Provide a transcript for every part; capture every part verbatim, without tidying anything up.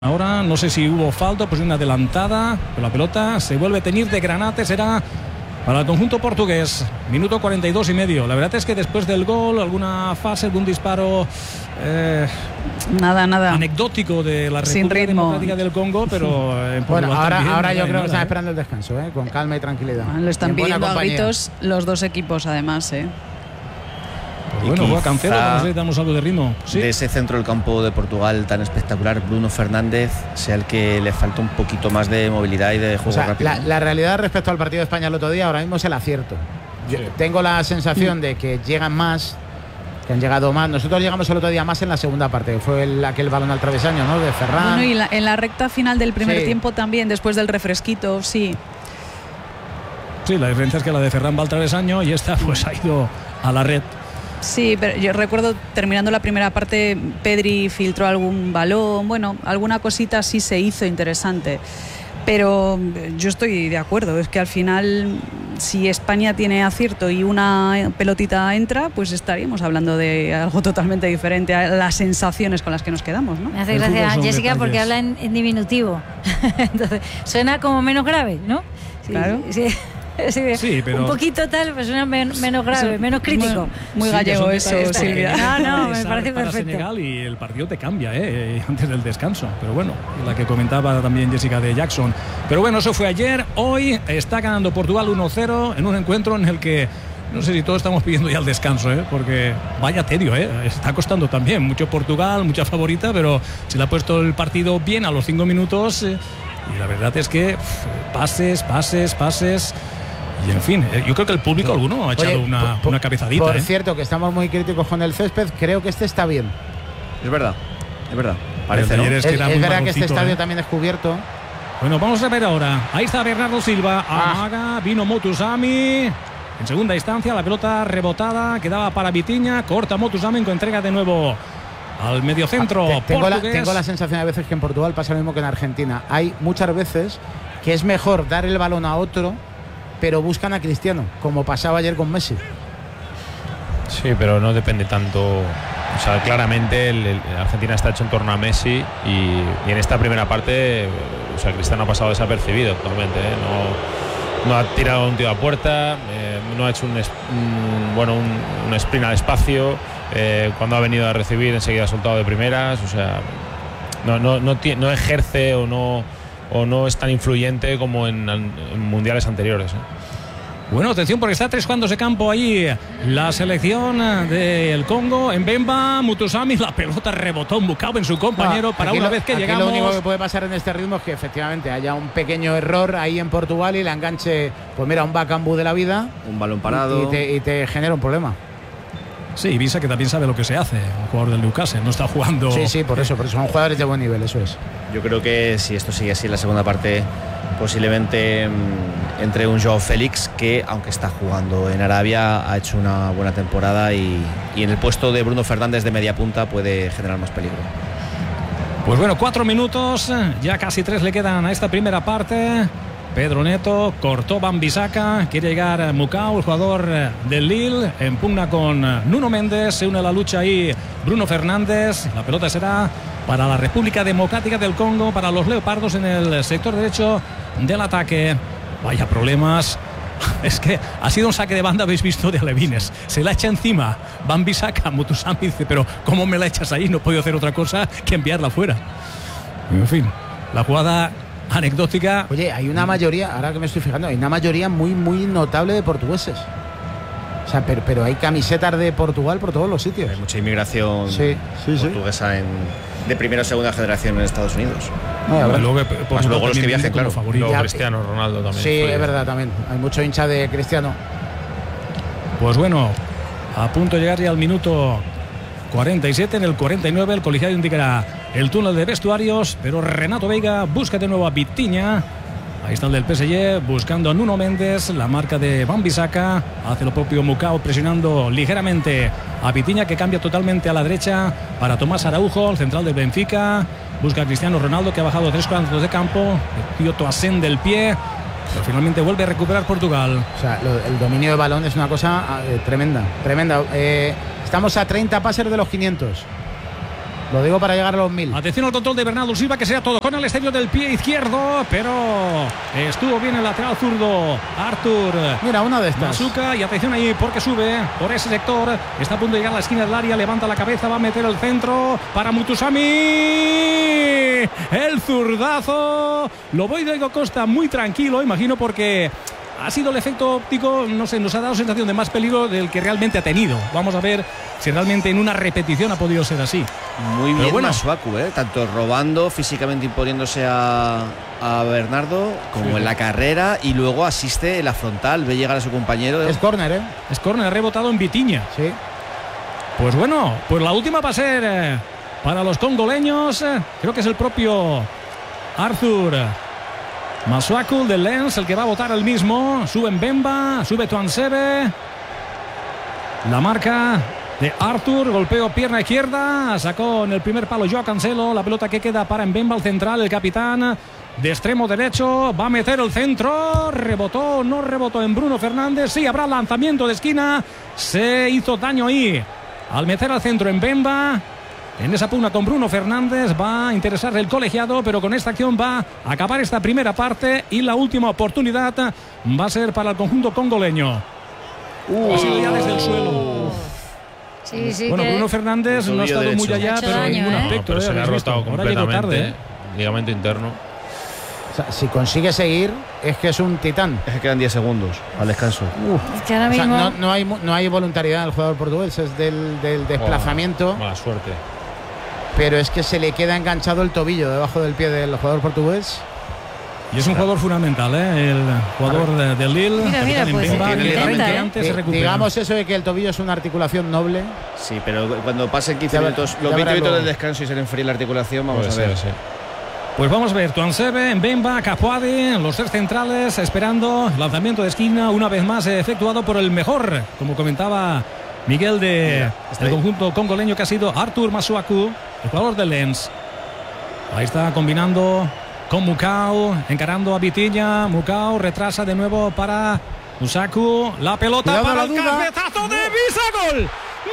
Ahora no sé si hubo falta, pues una adelantada, pero la pelota se vuelve a teñir de granate, será para el conjunto portugués. Minuto cuarenta y dos y medio. La verdad es que después del gol, alguna fase, algún disparo eh, nada, nada anecdótico de la República Democrática del Congo, pero en bueno, ahora, también, ahora yo creo nada, que están ¿eh? esperando el descanso, ¿eh? Con calma y tranquilidad. Lo están pidiendo a compañía. gritos los dos equipos, además, ¿eh? Pues bueno, juega Cancelo, no sé, damos algo de ritmo. ¿Sí? De ese centro del campo de Portugal tan espectacular, Bruno Fernández sea el que le falta un poquito más de movilidad y de juego o sea, rápido. La, la realidad respecto al partido de España el otro día, ahora mismo es el acierto. Yo sí. tengo la sensación de que llegan más, que han llegado más. Nosotros llegamos el otro día más en la segunda parte, que fue el, aquel balón al travesaño, ¿no? De Ferran. Bueno, y la, en la recta final del primer sí. tiempo también, después del refresquito, sí. Sí, la diferencia es que la de Ferran va al travesaño y esta pues ha ido a la red. Sí, pero yo recuerdo terminando la primera parte, Pedri filtró algún balón, bueno, alguna cosita sí se hizo interesante. Pero yo estoy de acuerdo, es que al final, si España tiene acierto y una pelotita entra, pues estaríamos hablando de algo totalmente diferente a las sensaciones con las que nos quedamos, ¿no? Me hace gracia Jessica porque habla en, en diminutivo. Entonces, suena como menos grave, ¿no? Sí, claro. Sí. Sí, sí, pero un poquito tal, pues suena men menos grave, menos crítico. Muy, muy sí, gallego eso, está, Silvia. No, no, me parece para perfecto. Senegal y el partido te cambia, ¿eh? Antes del descanso. Pero bueno, la que comentaba también Jessica de Jackson. Pero bueno, eso fue ayer. Hoy está ganando Portugal uno cero en un encuentro en el que no sé si todos estamos pidiendo ya el descanso, ¿eh? Porque vaya tedio, ¿eh? Está costando también. Mucho Portugal, mucha favorita, pero se le ha puesto el partido bien a los cinco minutos. Eh, y la verdad es que pff, pases, pases, pases. Y en fin, yo creo que el público alguno ha echado Oye, una, por, una cabezadita. Por ¿eh? cierto, que estamos muy críticos con el césped, creo que este está bien. Es verdad, es verdad. Parece, ¿no? Es, es, que es verdad que este estadio ¿eh? también es cubierto. Bueno, vamos a ver ahora. Ahí está Bernardo Silva. Ah. Amaga, vino Motusami. En segunda instancia, la pelota rebotada. Quedaba para Vitinha. Corta Motusami con entrega de nuevo al mediocentro. Ah, te, tengo, la, portugués. tengo la sensación a veces que en Portugal pasa lo mismo que en Argentina. Hay muchas veces que es mejor dar el balón a otro, pero buscan a Cristiano, como pasaba ayer con Messi. Sí, pero no depende tanto. O sea, claramente el, el Argentina está hecho en torno a Messi y, y en esta primera parte, o sea, Cristiano ha pasado desapercibido totalmente, ¿eh? No, no ha tirado un tiro a puerta, eh, no ha hecho un, un bueno un, un sprint al espacio. Eh, cuando ha venido a recibir, enseguida ha soltado de primeras. O sea, no, no, no, no ejerce o no. o no es tan influyente como en, en mundiales anteriores, ¿eh? Bueno, atención porque está tres cuantos de campo ahí la selección del Congo. En Bemba, Mutusami, la pelota rebotó un Bucao en su compañero ah, para una lo, vez que aquí llegamos. Lo único que puede pasar en este ritmo es que efectivamente haya un pequeño error ahí en Portugal y la enganche, pues mira, un bacambú de la vida. Un balón parado. Y te, y te genera un problema. Sí, Ibiza que también sabe lo que se hace, un jugador del Newcastle, no está jugando. Sí, sí, por eso, por eso son jugadores de buen nivel, eso es. Yo creo que si esto sigue así en la segunda parte, posiblemente mmm, entre un Joao Félix que, aunque está jugando en Arabia, ha hecho una buena temporada y, y en el puesto de Bruno Fernández de media punta puede generar más peligro. Pues bueno, cuatro minutos, ya casi tres le quedan a esta primera parte. Pedro Neto, cortó Wan-Bissaka, quiere llegar a Mukau, el jugador del Lille, en pugna con Nuno Méndez, se une a la lucha ahí Bruno Fernández, la pelota será para la República Democrática del Congo, para los leopardos en el sector derecho del ataque. Vaya problemas, es que ha sido un saque de banda, habéis visto, de Alevines, se la echa encima Wan-Bissaka, Mutusami dice, pero ¿cómo me la echas ahí? No puedo hacer otra cosa que enviarla fuera. En fin, la jugada anecdótica. Oye, hay una mayoría, ahora que me estoy fijando, hay una mayoría muy, muy notable de portugueses. O sea, pero, pero hay camisetas de Portugal por todos los sitios. Hay mucha inmigración sí, sí, portuguesa sí. En, de primera o segunda generación en Estados Unidos. No, no, luego, Más luego los que viajen, claro. Luego Cristiano Ronaldo también. Sí, es verdad, también. Hay mucho hincha de Cristiano. Pues bueno, a punto de llegar ya al minuto cuarenta y siete, en el cuarenta y nueve el colegiado indicará el túnel de vestuarios, pero Renato Veiga busca de nuevo a Vitinha. Ahí está el del P S G buscando a Nuno Méndez, la marca de Wan-Bissaka, hace lo propio Mukau presionando ligeramente a Vitinha, que cambia totalmente a la derecha para Tomás Araujo, el central del Benfica, busca a Cristiano Ronaldo, que ha bajado tres cuadros de campo, el Toasen del pie, pero finalmente vuelve a recuperar Portugal. O sea, lo, el dominio de balón es una cosa eh, tremenda, tremenda. Eh, estamos a treinta pases de los quinientos. Lo digo para llegar a los mil. Atención al control de Bernardo Silva, que sea todo con el exterior del pie izquierdo, pero estuvo bien el lateral zurdo Artur. Mira, una de estas. Masuka, y atención ahí porque sube por ese sector. Está a punto de llegar a la esquina del área, levanta la cabeza, va a meter el centro para Mutusami. El zurdazo. Lo voy de Costa muy tranquilo, imagino, porque ha sido el efecto óptico, no sé, nos ha dado sensación de más peligro del que realmente ha tenido. Vamos a ver si realmente en una repetición ha podido ser así. Muy bien, bueno. Masuaku, ¿eh? Tanto robando, físicamente imponiéndose a, a Bernardo, como sí, en la carrera, y luego asiste en la frontal, ve llegar a su compañero. Es córner, ¿eh? Es córner, ha rebotado en Vitinha. Sí. Pues bueno, pues la última va a ser eh, para los congoleños. Eh, creo que es el propio Arthur Masuaku del Lens el que va a votar el mismo. Sube Mbemba, sube Tuansebe. La marca de Arthur, golpeo pierna izquierda, sacó en el primer palo Joao Cancelo, la pelota que queda para Mbemba, el central, el capitán de extremo derecho, va a meter el centro, rebotó, no rebotó en Bruno Fernández, sí, habrá lanzamiento de esquina, se hizo daño ahí al meter al centro Mbemba. En esa pugna con Bruno Fernández va a interesarle el colegiado, pero con esta acción va a acabar esta primera parte y la última oportunidad va a ser para el conjunto congoleño. Uh, ha sido ya desde el suelo. Sí, sí, bueno, que... Bruno Fernández no ha estado derecho. muy allá, pero en ningún ¿eh? aspecto. No, pero eh, se le ha rotado Ahora llegó completamente, tarde. ¿eh? Ligamento interno. O sea, si consigue seguir, es que es un titán. Es que quedan diez segundos al descanso. Es que ahora O sea, mismo... no, no, hay, no hay voluntariedad del jugador portugués, es del, del desplazamiento. Oh, mala suerte. Pero es que se le queda enganchado el tobillo debajo del pie del jugador portugués. Y es un jugador fundamental, ¿eh? El jugador de, de Lille. Mira, mira, capitán pues Mbemba, sí, que intenta, realmente ¿eh? antes se Eh, recupera. digamos eso de que el tobillo es una articulación noble. Sí, pero cuando pasen quince Ya ver- minutos, ya los veinte verás minutos luego. del descanso y se le enfríe la articulación, vamos Puede a ver. ser, sí. Pues vamos a ver, Tuansebe, Mbemba, Capuadi, los tres centrales esperando lanzamiento de esquina, una vez más efectuado por el mejor, como comentaba Miguel, de Mira, está el ahí. conjunto congoleño, que ha sido Arthur Masuaku, el jugador del Lens. Ahí está combinando con Mukau, encarando a Vitinha. Mukau retrasa de nuevo para Musaku, la pelota Cuidado, para la el duda. cabezazo de Visa, gol.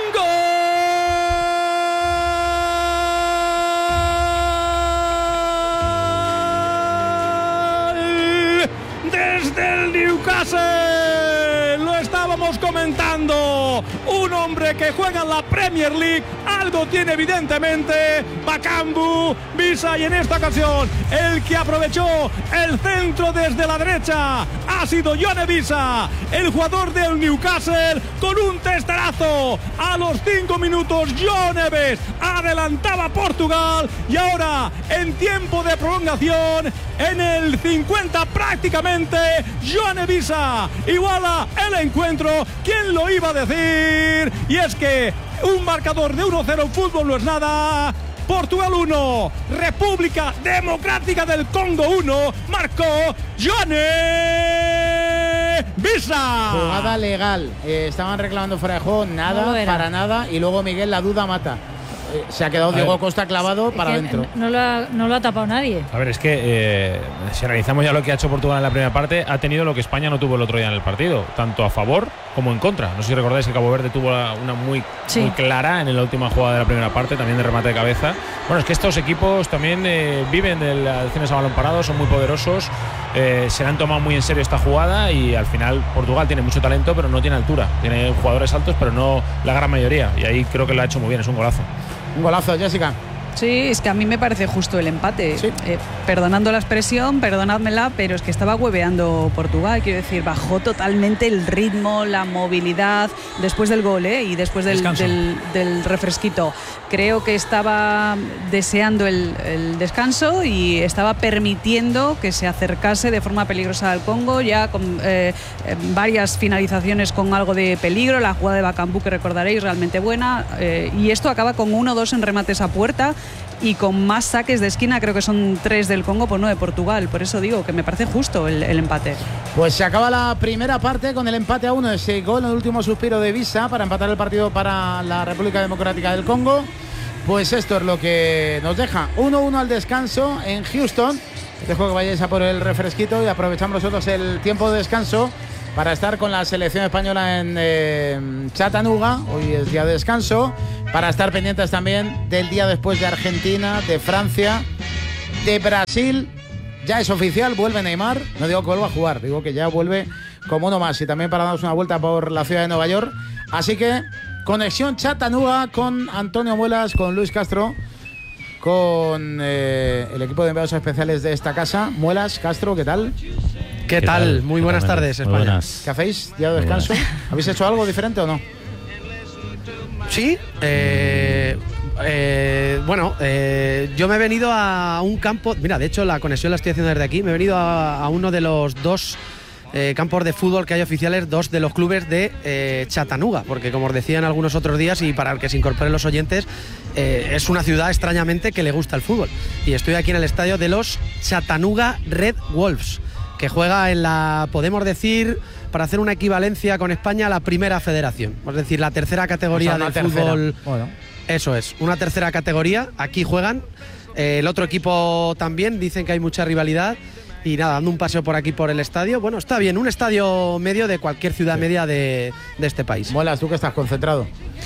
¡Gol! Desde el Newcastle, lo estábamos comentando, un hombre que juega en la Premier League, algo tiene evidentemente Bakambu, Visa, y en esta ocasión el que aprovechó el centro desde la derecha ha sido Yone Visa, el jugador del Newcastle, con un testarazo a los cinco minutos. Yone Visa adelantaba a Portugal y ahora en tiempo de prolongación, en el cincuenta prácticamente, Yone Visa iguala el encuentro. ¿Quién lo iba a decir? Y es que un marcador de uno cero en fútbol no es nada. Portugal uno, República Democrática del Congo uno, marcó Yone Visa. Jugada legal. Eh, estaban reclamando fuera de juego, nada, No lo era. para nada. Y luego Miguel la duda mata. Eh, se ha quedado Diego Costa clavado Es para que adentro. No lo, ha, no lo ha tapado nadie. A ver, es que eh, si analizamos ya lo que ha hecho Portugal en la primera parte, ha tenido lo que España no tuvo el otro día en el partido, tanto a favor como en contra. No sé si recordáis que Cabo Verde tuvo una muy, Sí. muy clara en la última jugada de la primera parte, también de remate de cabeza. Bueno, es que estos equipos también eh, viven de las acciones a balón parado, son muy poderosos, eh, se le han tomado muy en serio esta jugada y al final Portugal tiene mucho talento, pero no tiene altura. Tiene jugadores altos, pero no la gran mayoría. Y ahí creo que lo ha hecho muy bien, es un golazo. Un golazo, Jessica. Sí, es que a mí me parece justo el empate. Sí. Eh, perdonando la expresión, perdonádmela, pero es que estaba hueveando Portugal. Quiero decir, bajó totalmente el ritmo, la movilidad después del gol, ¿eh? Y después del, Descanso. del, del refresquito. Creo que estaba deseando el, el descanso y estaba permitiendo que se acercase de forma peligrosa al Congo, ya con eh, eh, varias finalizaciones con algo de peligro. La jugada de Bakambu, que recordaréis, realmente buena. Eh, y esto acaba con uno o dos en remates a puerta y con más saques de esquina. Creo que son tres del Congo, pues no de Portugal. Por eso digo que me parece justo el, el empate. Pues se acaba la primera parte con el empate a uno. Ese gol en el último suspiro de Visa para empatar el partido para la República Democrática del Congo. Pues esto es lo que nos deja uno uno al descanso en Houston. Dejo que vayáis a por el refresquito y aprovechamos nosotros el tiempo de descanso para estar con la selección española en eh, Chattanooga. Hoy es día de descanso. Para estar pendientes también del día después de Argentina, de Francia, de Brasil. Ya es oficial, vuelve Neymar. No digo que vuelva a jugar, digo que ya vuelve como uno más. Y también para darnos una vuelta por la ciudad de Nueva York. Así que conexión Chattanooga con Antonio Muelas, con Luis Castro, con eh, el equipo de enviados especiales de esta casa. Muelas, Castro, ¿qué tal? ¿Qué, ¿Qué tal? tal? Muy buenas Muy tardes, España. Buenas. ¿Qué hacéis? ¿Día de descanso? ¿Habéis hecho algo diferente o no? Sí, eh, eh, bueno, eh, yo me he venido a un campo. Mira, de hecho, la conexión la estoy haciendo desde aquí. Me he venido a, a uno de los dos eh, campos de fútbol que hay oficiales, dos de los clubes de eh, Chattanooga, porque como os decían algunos otros días, y para el que se incorporen los oyentes, eh, es una ciudad extrañamente que le gusta el fútbol. Y estoy aquí en el estadio de los Chattanooga Red Wolves, que juega en la, podemos decir, para hacer una equivalencia con España, la primera federación, es decir, la tercera categoría o sea, del fútbol. Bueno. Eso es, una tercera categoría, aquí juegan. Eh, el otro equipo también, dicen que hay mucha rivalidad. Y nada, dando un paseo por aquí por el estadio. Bueno, está bien, un estadio medio de cualquier ciudad sí. media de, de este país. Muelas, ¿tú que estás concentrado?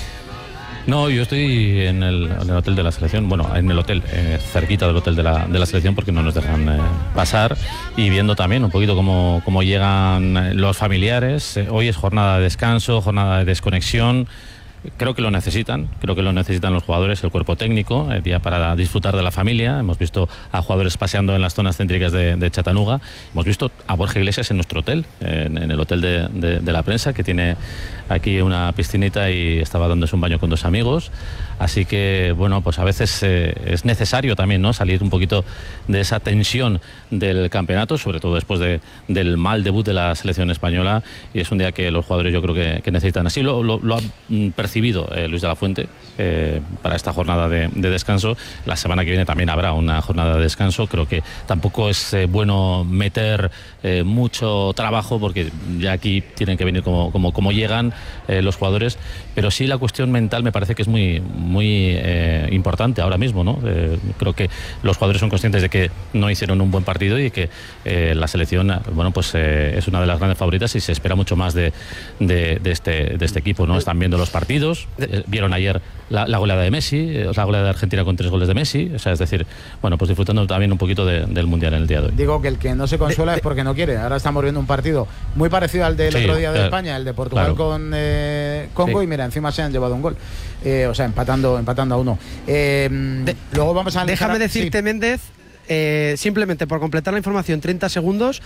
No, yo estoy en el, en el hotel de la selección, bueno, en el hotel, eh, cerquita del hotel de la, de la selección, porque no nos dejan eh, pasar, y viendo también un poquito cómo, cómo llegan los familiares. Eh, hoy es jornada de descanso, jornada de desconexión. Creo que lo necesitan, creo que lo necesitan los jugadores, el cuerpo técnico, el día para disfrutar de la familia. Hemos visto a jugadores paseando en las zonas céntricas de, de Chattanooga. Hemos visto a Borja Iglesias en nuestro hotel, en, en el hotel de, de, de la prensa, que tiene aquí una piscinita y estaba dándose un baño con dos amigos. Así que, bueno, pues a veces eh, es necesario también, ¿no?, salir un poquito de esa tensión del campeonato, sobre todo después de, del mal debut de la selección española. Y es un día que los jugadores yo creo que, que necesitan. Así lo, lo, lo han percibido eh, Luis de la Fuente eh, para esta jornada de, de descanso. La semana que viene también habrá una jornada de descanso. Creo que tampoco es eh, bueno meter eh, mucho trabajo, porque ya aquí tienen que venir como, como, como llegan eh, los jugadores. Pero sí, la cuestión mental me parece que es muy, muy eh, importante ahora mismo, ¿no? Eh, creo que los jugadores son conscientes de que no hicieron un buen partido y que eh, la selección, bueno, pues eh, es una de las grandes favoritas y se espera mucho más de, de, de, este, de este equipo, ¿no? Están viendo los partidos, eh, vieron ayer la, la goleada de Messi, eh, la goleada de Argentina con tres goles de Messi, o sea, es decir, bueno, pues disfrutando también un poquito de, del Mundial en el día de hoy. Digo que el que no se consuela es porque no quiere. Ahora estamos viendo un partido muy parecido al del sí, otro día de eh, España, el de Portugal claro. con eh, Congo, sí. y mira, encima se han llevado un gol. Eh, o sea, empatando, empatando a uno. Eh, de, luego vamos a Déjame decirte, sí. Méndez, eh, simplemente por completar la información, treinta segundos.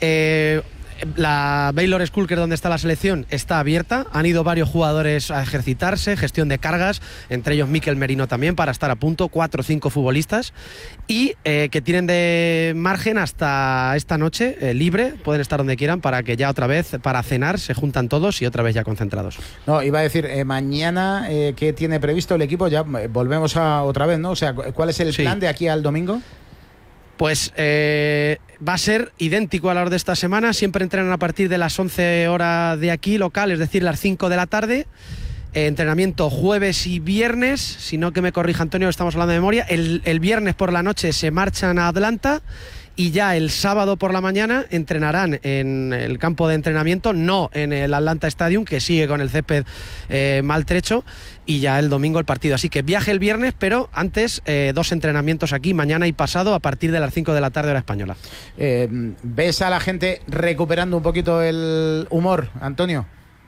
Eh, la Baylor School, que es donde está la selección, está abierta. Han ido varios jugadores a ejercitarse, gestión de cargas, entre ellos Mikel Merino también, para estar a punto, cuatro o cinco futbolistas, y eh, que tienen de margen hasta esta noche eh, libre, pueden estar donde quieran, para que ya otra vez, para cenar, se juntan todos y otra vez ya concentrados. No, iba a decir, eh, mañana, eh, ¿qué tiene previsto el equipo? Ya eh, volvemos a otra vez, ¿no? O sea, ¿cuál es el sí. plan de aquí al domingo? Pues eh, va a ser idéntico a la hora de esta semana. Siempre entrenan a partir de las once horas de aquí, local, es decir, las cinco de la tarde. Eh, entrenamiento jueves y viernes, si no que me corrija Antonio, estamos hablando de memoria. El, el viernes por la noche se marchan a Atlanta y ya el sábado por la mañana entrenarán en el campo de entrenamiento, no en el Atlanta Stadium, que sigue con el césped eh, maltrecho, y ya el domingo el partido. Así que viaje el viernes, pero antes eh, dos entrenamientos aquí, mañana y pasado, a partir de las cinco de la tarde hora española. Eh, ¿Ves a la gente recuperando un poquito el humor, Antonio?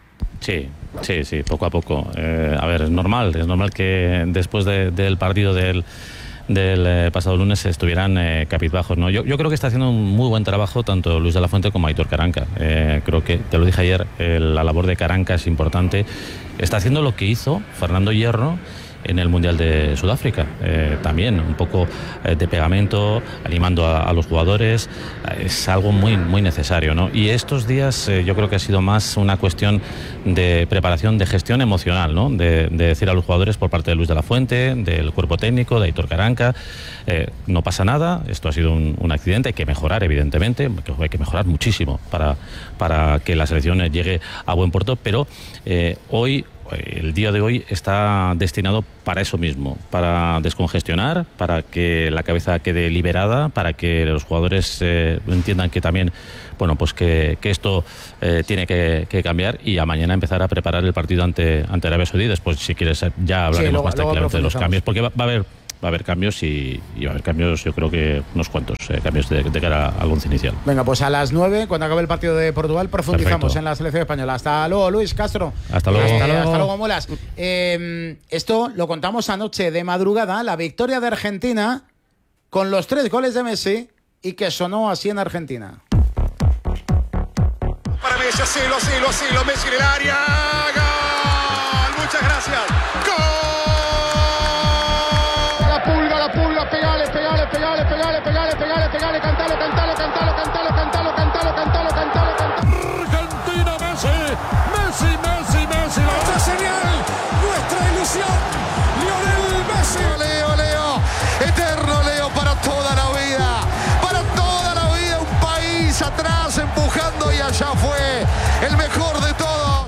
Sí, sí, sí, poco a poco. Eh, a ver, es normal, es normal que después de, del partido del... del eh, pasado lunes estuvieran eh, capitbajos, ¿no? Yo, yo creo que está haciendo un muy buen trabajo tanto Luis de la Fuente como Aitor Karanka. Eh, creo que, te lo dije ayer, eh, la labor de Karanka es importante. Está haciendo lo que hizo Fernando Hierro en el Mundial de Sudáfrica, eh, también un poco eh, de pegamento, animando a, a los jugadores, eh, es algo muy, muy necesario, ¿no? Y estos días eh, yo creo que ha sido más una cuestión de preparación, de gestión emocional, ¿no? De, de decir a los jugadores por parte de Luis de la Fuente, del cuerpo técnico, de Aitor Karanka, eh, no pasa nada, esto ha sido un, un accidente, hay que mejorar evidentemente, hay que mejorar muchísimo para, para que la selección llegue a buen puerto, pero eh, hoy el día de hoy está destinado para eso mismo, para descongestionar, para que la cabeza quede liberada, para que los jugadores eh, entiendan que también, bueno, pues que, que esto eh, tiene que, que cambiar, y a mañana empezar a preparar el partido ante, ante Arabia Saudí. Después, si quieres, ya hablaremos sí, luego, más tranquilamente de los cambios, porque va, va a haber va a haber cambios y, y va a haber cambios, yo creo que unos cuantos eh, cambios de, de cara al once inicial. Venga, pues a las nueve, cuando acabe el partido de Portugal, profundizamos Perfecto. en la selección española. Hasta luego, Luis Castro. Hasta luego. Eh, hasta luego, hasta luego Muelas. Eh, esto lo contamos anoche de madrugada, la victoria de Argentina con los tres goles de Messi, y que sonó así en Argentina. Para Messi, asilo, asilo, asilo, Messi en el área. ¡Gol! Muchas gracias. ¡Gol! Pegale, pegale, pegale, pegale, pegale, pegale, pegale, cantalo, cantalo, cantalo, cantalo, cantalo, cantalo, cantalo, cantalo, cantalo. Argentina, Messi, Messi, Messi, Messi. Nuestra señal, nuestra ilusión, Lionel Messi. Leo, Leo, eterno Leo para toda la vida, para toda la vida, un país atrás empujando, y allá fue el mejor de todos.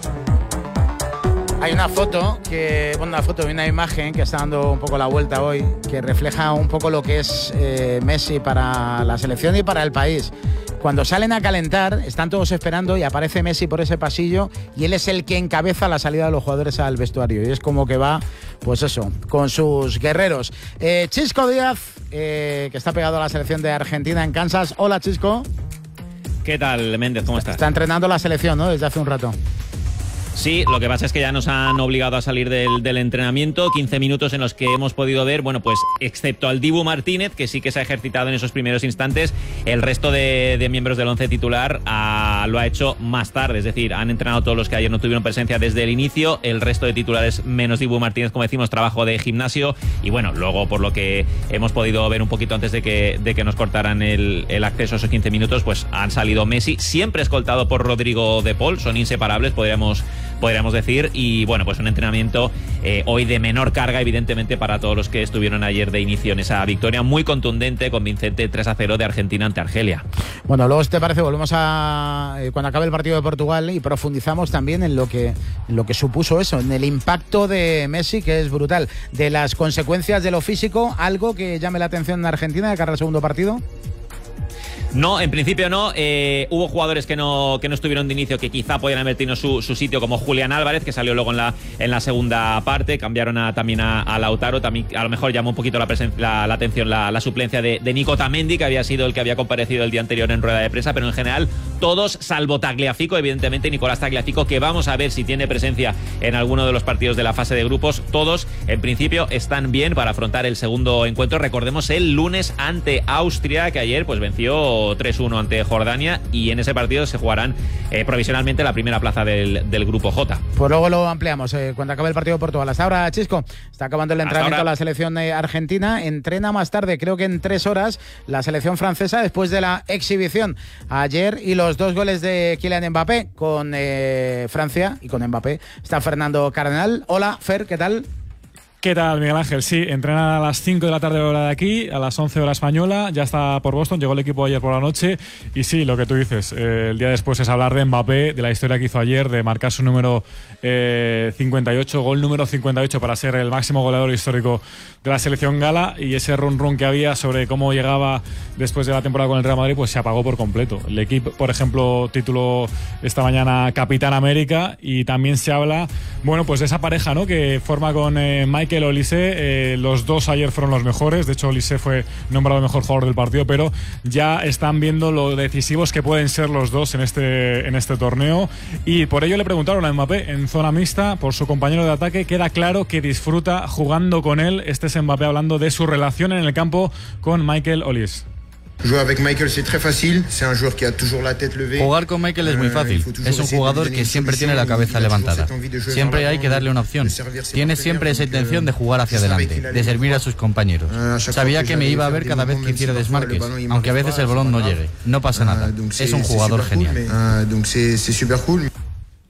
Hay una foto, que, bueno, una foto y una imagen que está dando un poco la vuelta hoy, que refleja un poco lo que es eh, Messi para la selección y para el país. Cuando salen a calentar, están todos esperando y aparece Messi por ese pasillo, y él es el que encabeza la salida de los jugadores al vestuario. Y es como que va, pues eso, con sus guerreros. Eh, Chisco Díaz, eh, que está pegado a la selección de Argentina en Kansas. Hola, Chisco. ¿Qué tal, Méndez? ¿Cómo estás? Está entrenando la selección, ¿no? Desde hace un rato. Sí, lo que pasa es que ya nos han obligado a salir del, del entrenamiento, quince minutos en los que hemos podido ver, bueno, pues excepto al Dibu Martínez, que sí que se ha ejercitado en esos primeros instantes, el resto de, de miembros del once titular ah, lo ha hecho más tarde, es decir, han entrenado todos los que ayer no tuvieron presencia desde el inicio, el resto de titulares menos Dibu Martínez, como decimos, trabajo de gimnasio, y bueno, luego por lo que hemos podido ver un poquito antes de que, de que nos cortaran el, el acceso a esos quince minutos, pues han salido Messi, siempre escoltado por Rodrigo de Paul, son inseparables, podríamos podríamos decir, y bueno, pues un entrenamiento eh, hoy de menor carga, evidentemente, para todos los que estuvieron ayer de inicio en esa victoria muy contundente, convincente, tres a cero de Argentina ante Argelia. Bueno, luego, si te parece, volvemos a eh, cuando acabe el partido de Portugal y profundizamos también en lo que en lo que supuso eso, en el impacto de Messi, que es brutal, de las consecuencias de lo físico, algo que llame la atención en Argentina de cara al segundo partido. No, en principio no. Eh, hubo jugadores que no que no estuvieron de inicio, que quizá podían haber tenido su, su sitio, como Julián Álvarez, que salió luego en la en la segunda parte. Cambiaron a, también a, a Lautaro. También a lo mejor llamó un poquito la, presen, la, la atención la, la suplencia de, de Nico Tamendi, que había sido el que había comparecido el día anterior en rueda de prensa, pero en general todos, salvo Tagliafico, evidentemente Nicolás Tagliafico, que vamos a ver si tiene presencia en alguno de los partidos de la fase de grupos. Todos, en principio, están bien para afrontar el segundo encuentro. Recordemos el lunes ante Austria, que ayer pues venció tres uno ante Jordania, y en ese partido se jugarán eh, provisionalmente la primera plaza del, del grupo J. Pues luego lo ampliamos eh, cuando acabe el partido de Portugal. Hasta ahora, Chisco, está acabando el entrenamiento de la selección eh, argentina. Entrena más tarde, creo que en tres horas, la selección francesa, después de la exhibición ayer y los dos goles de Kylian Mbappé con eh, Francia, y con Mbappé está Fernando Cardenal. Hola, Fer, ¿qué tal? ¿Qué tal, Miguel Ángel? Sí, entrena a las cinco de la tarde hora de aquí, a las once hora española, ya está por Boston, llegó el equipo ayer por la noche, y sí, lo que tú dices, eh, el día después es hablar de Mbappé, de la historia que hizo ayer, de marcar su número eh, cincuenta y ocho, gol número cincuenta y ocho para ser el máximo goleador histórico de la selección gala, y ese run run que había sobre cómo llegaba después de la temporada con el Real Madrid, pues se apagó por completo. El equipo, por ejemplo, tituló esta mañana Capitán América, y también se habla, bueno, pues de esa pareja, ¿no?, que forma con eh, Michael Olise. Eh, los dos ayer fueron los mejores, de hecho Olise fue nombrado el mejor jugador del partido, pero ya están viendo lo decisivos que pueden ser los dos en este, en este torneo, y por ello le preguntaron a Mbappé en zona mixta por su compañero de ataque. Queda claro que disfruta jugando con él. Este es Mbappé hablando de su relación en el campo con Michael Olise. Jugar con Michael es muy fácil. Es un jugador que siempre tiene la cabeza levantada. Siempre hay que darle una opción. Tiene siempre esa intención de jugar hacia adelante, de servir a sus compañeros. Sabía que me iba a ver cada vez que hiciera desmarques, aunque a veces el balón no llegue. No pasa nada. Es un jugador genial.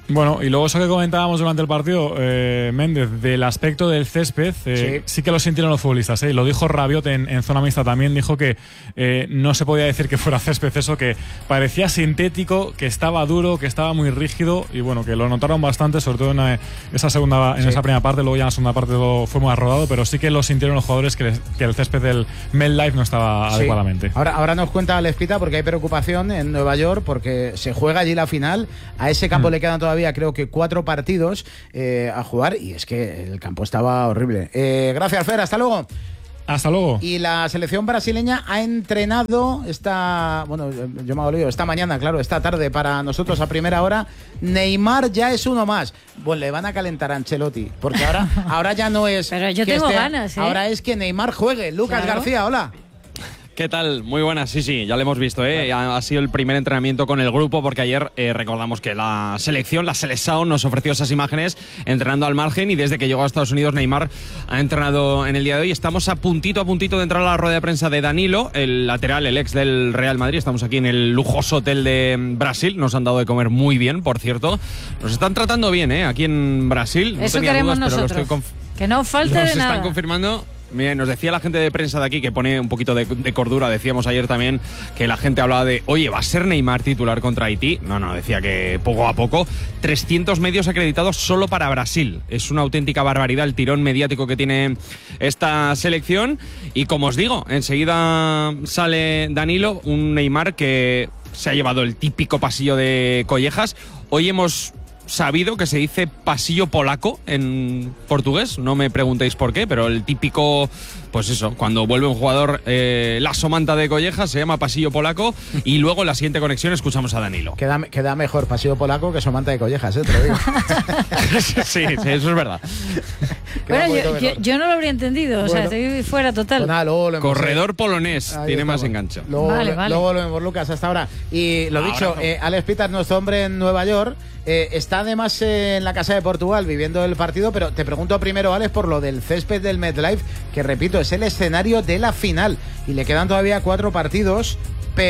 Bueno, y luego eso que comentábamos durante el partido, eh, Méndez, del aspecto del césped, eh, sí. sí que lo sintieron los futbolistas, ¿eh? Lo dijo Rabiot en, en zona mixta también, dijo que eh, no se podía decir que fuera césped eso, que parecía sintético, que estaba duro, que estaba muy rígido, y bueno, que lo notaron bastante, sobre todo en eh, esa segunda, en sí. esa primera parte, luego ya en la segunda parte todo fue más rodado, pero sí que lo sintieron los jugadores que, les, que el césped del MetLife no estaba sí. adecuadamente. Ahora, ahora nos cuenta Alex Pita, porque hay preocupación en Nueva York, porque se juega allí la final, a ese campo mm. le quedan todavía creo que cuatro partidos eh, a jugar, y es que el campo estaba horrible. Eh, gracias, Fer, hasta luego. Hasta luego. Y la selección brasileña ha entrenado esta, bueno, yo me hago lío, esta mañana, claro, esta tarde para nosotros a primera hora. Neymar ya es uno más. Bueno, le van a calentar a Ancelotti, porque ahora, ahora ya no es. Pero yo que tengo esté, ganas, ¿eh? Ahora es que Neymar juegue. Lucas claro. García, hola. ¿Qué tal? Muy buenas, sí, sí, ya lo hemos visto, ¿eh? Ha, ha sido el primer entrenamiento con el grupo, porque ayer eh, recordamos que la selección, la Seleção, nos ofreció esas imágenes entrenando al margen, y desde que llegó a Estados Unidos Neymar ha entrenado en el día de hoy. Estamos a puntito, a puntito de entrar a la rueda de prensa de Danilo, el lateral, el ex del Real Madrid. Estamos aquí en el lujoso hotel de Brasil, nos han dado de comer muy bien, por cierto. Nos están tratando bien, ¿eh? Aquí en Brasil. Eso no queremos dudas, nosotros, pero lo estoy que no falte nos de nada. Nos están confirmando. Bien, nos decía la gente de prensa de aquí, que pone un poquito de, de cordura, decíamos ayer también que la gente hablaba de, oye, ¿va a ser Neymar titular contra Haití? No, no, decía que poco a poco. trescientos medios acreditados solo para Brasil. Es una auténtica barbaridad el tirón mediático que tiene esta selección. Y como os digo, enseguida sale Danilo, un Neymar que se ha llevado el típico pasillo de Collejas. Hoy hemos sabido que se dice pasillo polaco en portugués, no me preguntéis por qué, pero el típico, pues eso, cuando vuelve un jugador, eh, la somanta de Collejas, se llama pasillo polaco, y luego en la siguiente conexión escuchamos a Danilo. Queda, queda mejor pasillo polaco que somanta de Collejas, ¿eh? Te lo digo. sí, sí, eso es verdad. Bueno, yo, yo, yo no lo habría entendido, bueno, o sea, estoy fuera total. Pues nada, luego lo Corredor polonés, ahí tiene está, más bueno. enganche. Luego, vale, vale. luego lo vemos, Lucas, hasta ahora. Y lo ahora dicho, no. eh, Alex Pitas, nuestro hombre en Nueva York, eh, está además eh, en la casa de Portugal viviendo el partido, pero te pregunto primero, Alex, por lo del césped del MetLife, que repito, es el escenario de la final, y le quedan todavía cuatro partidos,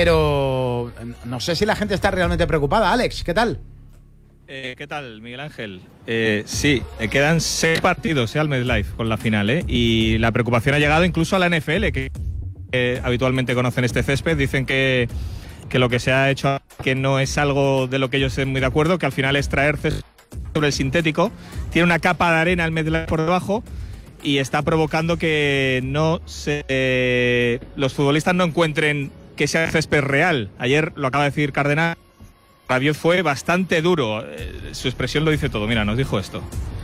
pero no sé si la gente está realmente preocupada. Alex, ¿qué tal? Eh, ¿Qué tal, Miguel Ángel? Eh, sí, eh, quedan seis partidos eh, al MetLife con la final, ¿eh? Y la preocupación ha llegado incluso a la N F L, que eh, habitualmente conocen este césped. Dicen que, que lo que se ha hecho, que no es algo de lo que ellos estén muy de acuerdo, que al final es traer césped sobre el sintético. Tiene una capa de arena el MetLife por debajo y está provocando que no se, eh, los futbolistas no encuentren que sea césped real. Ayer lo acaba de decir Cardenal. Rabiot fue bastante duro, su expresión lo dice todo. Mira, nos dijo esto.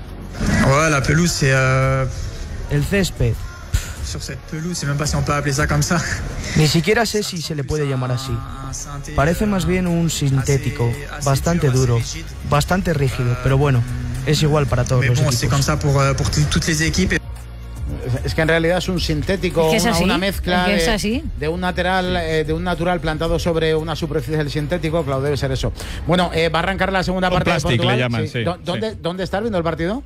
El césped. Ni siquiera sé si se le puede llamar así. Parece más bien un sintético, bastante duro, bastante rígido, pero bueno, es igual para todos los equipos. Es que en realidad es un sintético, es que es una, una mezcla es de, así. de un natural, eh, de un natural plantado sobre una superficie del sintético. Claro, debe ser eso. Bueno, eh, va a arrancar la segunda o parte plastic, de Portugal. Le llaman, sí. Sí, ¿Dónde, sí. ¿Dónde estás viendo el partido?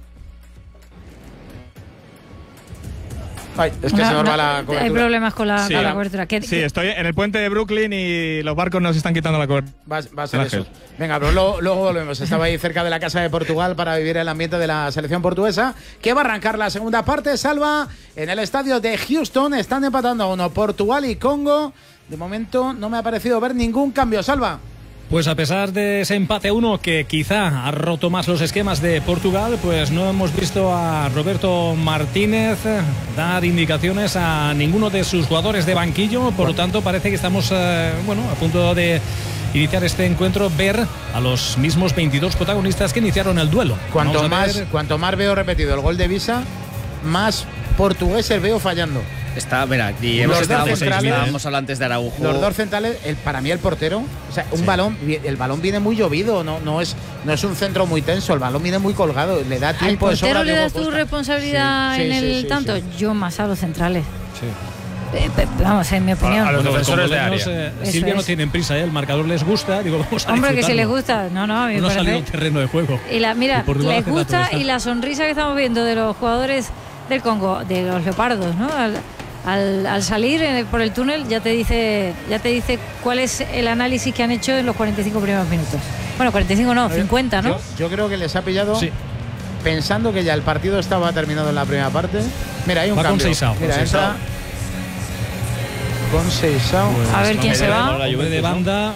Ay, es que no, se nos no, va la cobertura. Hay problemas con la, sí, con la cobertura. ¿Qué, sí, qué? estoy en el puente de Brooklyn y los barcos nos están quitando la cobertura. Va, va a ser eso. Venga, pero luego, luego volvemos. Estaba ahí cerca de la casa de Portugal para vivir el ambiente de la selección portuguesa, que va a arrancar la segunda parte. Salva en el estadio de Houston. Están empatando a uno Portugal y Congo. De momento no me ha parecido ver ningún cambio. Salva. Pues a pesar de ese empate a uno que quizá ha roto más los esquemas de Portugal, pues no hemos visto a Roberto Martínez dar indicaciones a ninguno de sus jugadores de banquillo. Por lo tanto, parece que estamos eh, bueno, a punto de iniciar este encuentro, ver a los mismos veintidós protagonistas que iniciaron el duelo. Cuanto más, cuanto más veo repetido el gol de Visa, más portugueses veo fallando. Está, mira, y hemos estado, estábamos hablando antes de Araujo. Los dos centrales, el, para mí el portero, o sea, un sí. balón, el balón viene muy llovido, no, no es, no es un centro muy tenso, el balón viene muy colgado, le da tiempo de sobra. ¿Al portero le das tu responsabilidad sí, en sí, el sí, tanto? Sí, sí. Yo más a los centrales. Sí. Eh, vamos, en mi opinión. A los defensores de área. Eh, Silvia no tienen prisa, ¿eh? El marcador les gusta, digo, vamos a Hombre, que si les gusta, no, no, a mí no ha salido un terreno de juego. Y la, mira, les gusta y la sonrisa que estamos viendo de los jugadores del Congo, de los leopardos, ¿no? Al, Al, al salir por el túnel ya te dice ya te dice cuál es el análisis que han hecho en los cuarenta y cinco primeros minutos. Bueno, cuarenta y cinco no, cincuenta, ¿no? Yo, yo creo que les ha pillado sí. pensando que ya el partido estaba terminado en la primera parte. Mira, hay un va cambio. Con Seisao. Mira, con entra con Seisao. Pues, a ver quién se va. La lluvia de banda,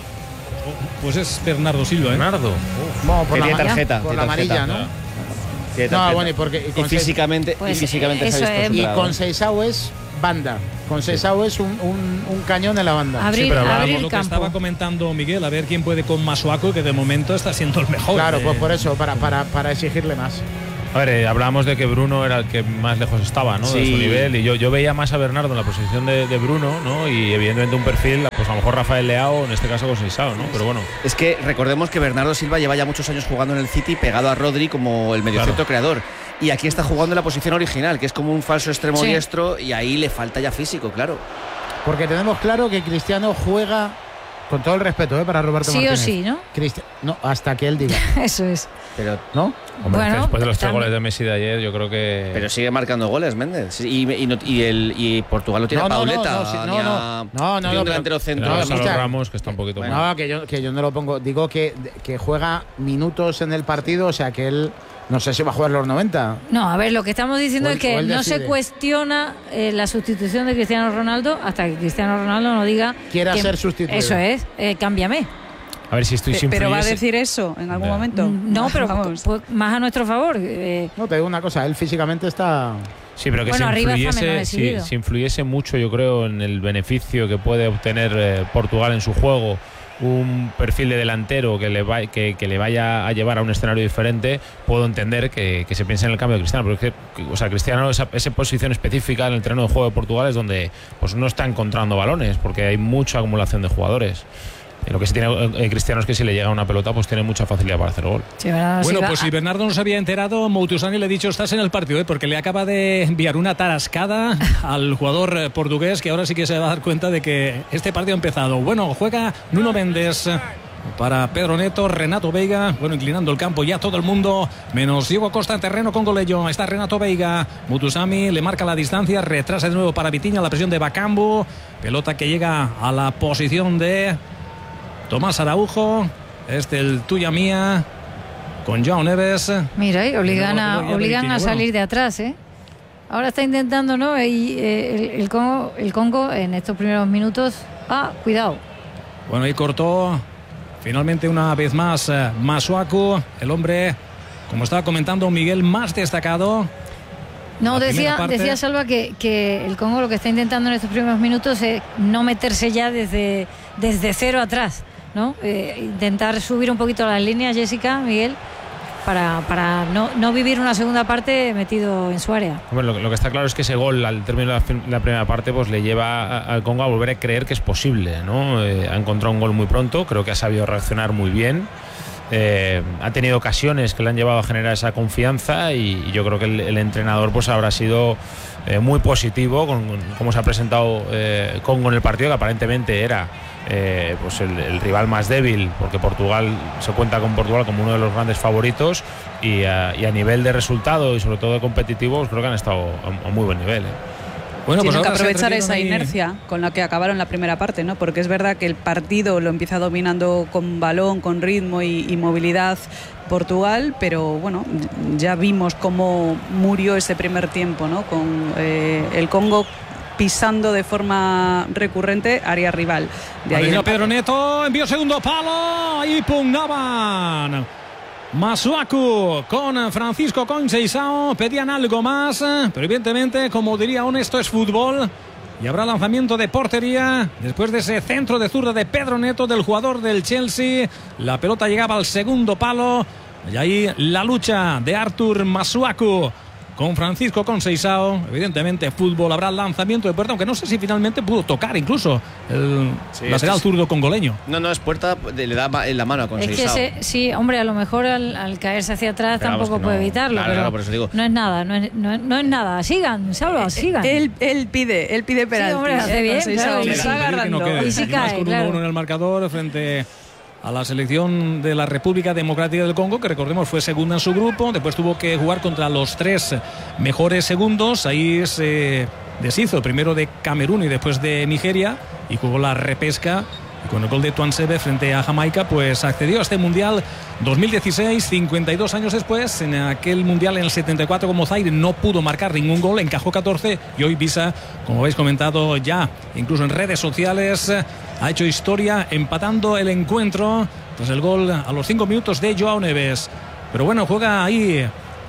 pues es Bernardo Silva. ¿eh? Bernardo. Bueno, por que la tiene tarjeta. Por tiene la amarilla, tarjeta. ¿no? Tiene No, tarjeta. bueno, y, porque, y, y físicamente, pues, y físicamente eso se ha visto es. y superado. con Seisao es banda. Con Seisao es un, un, un cañón en la banda. Abrir, sí, pero abrir el lo que campo. estaba comentando Miguel, a ver quién puede con Masuaku, que de momento está siendo el mejor. Claro, de... pues por eso, para, para, para exigirle más. A ver, eh, hablábamos de que Bruno era el que más lejos estaba, ¿no? Sí. De su nivel. Y yo, yo veía más a Bernardo en la posición de, de Bruno, ¿no? Y evidentemente un perfil, pues a lo mejor Rafael Leao, en este caso con Seisao, ¿no? Pero bueno. Es que recordemos que Bernardo Silva lleva ya muchos años jugando en el City pegado a Rodri como el mediocentro Claro. creador. Y aquí está jugando en la posición original, que es como un falso extremo Sí. diestro, y ahí le falta ya físico, claro. Porque tenemos claro que Cristiano juega, con todo el respeto, ¿eh? Para Roberto Sí o Martínez. sí, ¿no? Cristi- no, hasta que él diga. Eso es. Pero ¿No? Hombre, Bueno, después de los tres también- goles de Messi de ayer, yo creo que. Pero sigue marcando goles, Méndez. Y, y, no- y el, y Portugal no tiene No, a no, no, Pauleta, no, sí, no, ni a- no. No, no, ni no, un pero- delantero centro. no, Pero escucha. Gonzalo Ramos, que está un poquito Bueno. más. No, que yo, que yo no lo pongo. Digo que, que juega minutos en el partido, o sea que él no sé si va a jugar los noventa. No, a ver, lo que estamos diciendo O él- es que o él no se decide. cuestiona eh, la sustitución de Cristiano Ronaldo hasta que Cristiano Ronaldo no diga Quiera que- ser sustituido. Eso es, eh, cámbiame. A ver si estoy sin Pero va a decir eso en algún Ya. momento. No, pero Vamos. pues, más a nuestro favor. eh, No, te digo una cosa, él físicamente está. Sí, pero que Bueno, se, arriba está menos influyese, si, decidido. si influyese mucho, yo creo, en el beneficio que puede obtener eh, Portugal en su juego, un perfil de delantero que le, va, que, que le vaya a llevar a un escenario diferente, puedo entender que, que se piense en el cambio de Cristiano. Pero es que, o sea, Cristiano, esa, esa posición específica en el terreno de juego de Portugal es donde pues no está encontrando balones, porque hay mucha acumulación de jugadores. Y lo que sí tiene eh, Cristiano es que si le llega una pelota, pues tiene mucha facilidad para hacer gol. sí, Bernardo Bueno, Silva- pues si Bernardo no se había enterado, Moutoussani le ha dicho estás en el partido, ¿eh? Porque le acaba de enviar una tarascada al jugador eh, portugués, que ahora sí que se va a dar cuenta de que este partido ha empezado. Bueno, juega Nuno Méndez para Pedro Neto, Renato Veiga, bueno, inclinando el campo ya todo el mundo, menos Diego Costa en terreno con Golello. Está Renato Veiga, Moutoussani le marca la distancia, retrasa de nuevo para Vitinha, la presión de Bakambu, pelota que llega a la posición de Tomás Araujo, este el tuya mía, con Joao Neves. Mira, y obligan, Luego, a, luego ya obligan Vitinha, a bueno. salir de atrás, ¿eh? Ahora está intentando, ¿no? Y, eh, el, el Congo, el Congo en estos primeros minutos. Ah, cuidado. Bueno, ahí cortó finalmente una vez más eh, Masuaku, el hombre, como estaba comentando Miguel, más destacado. No, La primera decía, parte- decía Salva que, que el Congo lo que está intentando en estos primeros minutos es no meterse ya desde, desde cero atrás, ¿no? Eh, intentar subir un poquito las líneas, Jessica, Miguel, para, para no, no vivir una segunda parte metido en su área. Hombre, lo, lo que está claro es que ese gol al término de la, fin- la primera parte pues le lleva a- al Congo a volver a creer que es posible, ¿no? Eh, ha encontrado un gol muy pronto, creo que ha sabido reaccionar muy bien. Eh, ha tenido ocasiones que le han llevado a generar esa confianza y, y yo creo que el, el entrenador pues habrá sido eh, muy positivo con, con cómo se ha presentado eh, Congo en el partido, que aparentemente era eh, pues el, el rival más débil, porque Portugal se cuenta con Portugal como uno de los grandes favoritos y a, y a nivel de resultado y sobre todo de competitivos creo que han estado a, a muy buen nivel, ¿eh? Bueno, pues Tienen que ahora se aprovechar atrevieron esa ahí- inercia con la que acabaron la primera parte, ¿no? Porque es verdad que el partido lo empieza dominando con balón, con ritmo y, y movilidad Portugal, pero bueno, ya vimos cómo murió ese primer tiempo, ¿no? Con eh, el Congo pisando de forma recurrente área rival. De ahí Atención, el- Pedro Neto, envió segundo palo y pugnaban. Masuaku con Francisco Conceição, pedían algo más, pero evidentemente, como diría Honesto, es fútbol. Y habrá lanzamiento de portería después de ese centro de zurda de Pedro Neto, del jugador del Chelsea. La pelota llegaba al segundo palo y ahí la lucha de Artur Masuaku con Francisco Conceição. Evidentemente fútbol, habrá lanzamiento de puerta, aunque no sé si finalmente pudo tocar incluso el Sí, lateral esto es- zurdo congoleño. No, no, es puerta, le da ma- en la mano a Es que Conceição. se- sí, hombre, a lo mejor al, al caerse hacia atrás Pero vamos, tampoco que no. puede evitarlo, Claro, pero claro, por eso digo. no es nada, no es, no es- no es nada. Sigan, Salva, sigan. Él, él pide, él pide penalti. hombre, hace ¿eh? bien, Conceição, claro, le y está sí. agarrando. Que no quede. Y si Y más cae, con claro. uno en el marcador frente a la selección de la República Democrática del Congo, que recordemos fue segunda en su grupo, después tuvo que jugar contra los tres mejores segundos, ahí se deshizo primero de Camerún y después de Nigeria y jugó la repesca Y con el gol de Tuansebe frente a Jamaica, pues accedió a este Mundial dos mil dieciséis, cincuenta y dos años después. En aquel Mundial en el setenta y cuatro como Zaire no pudo marcar ningún gol, encajó catorce y hoy Visa, como habéis comentado ya, incluso en redes sociales, ha hecho historia empatando el encuentro tras el gol a los cinco minutos de Joao Neves. Pero bueno, juega ahí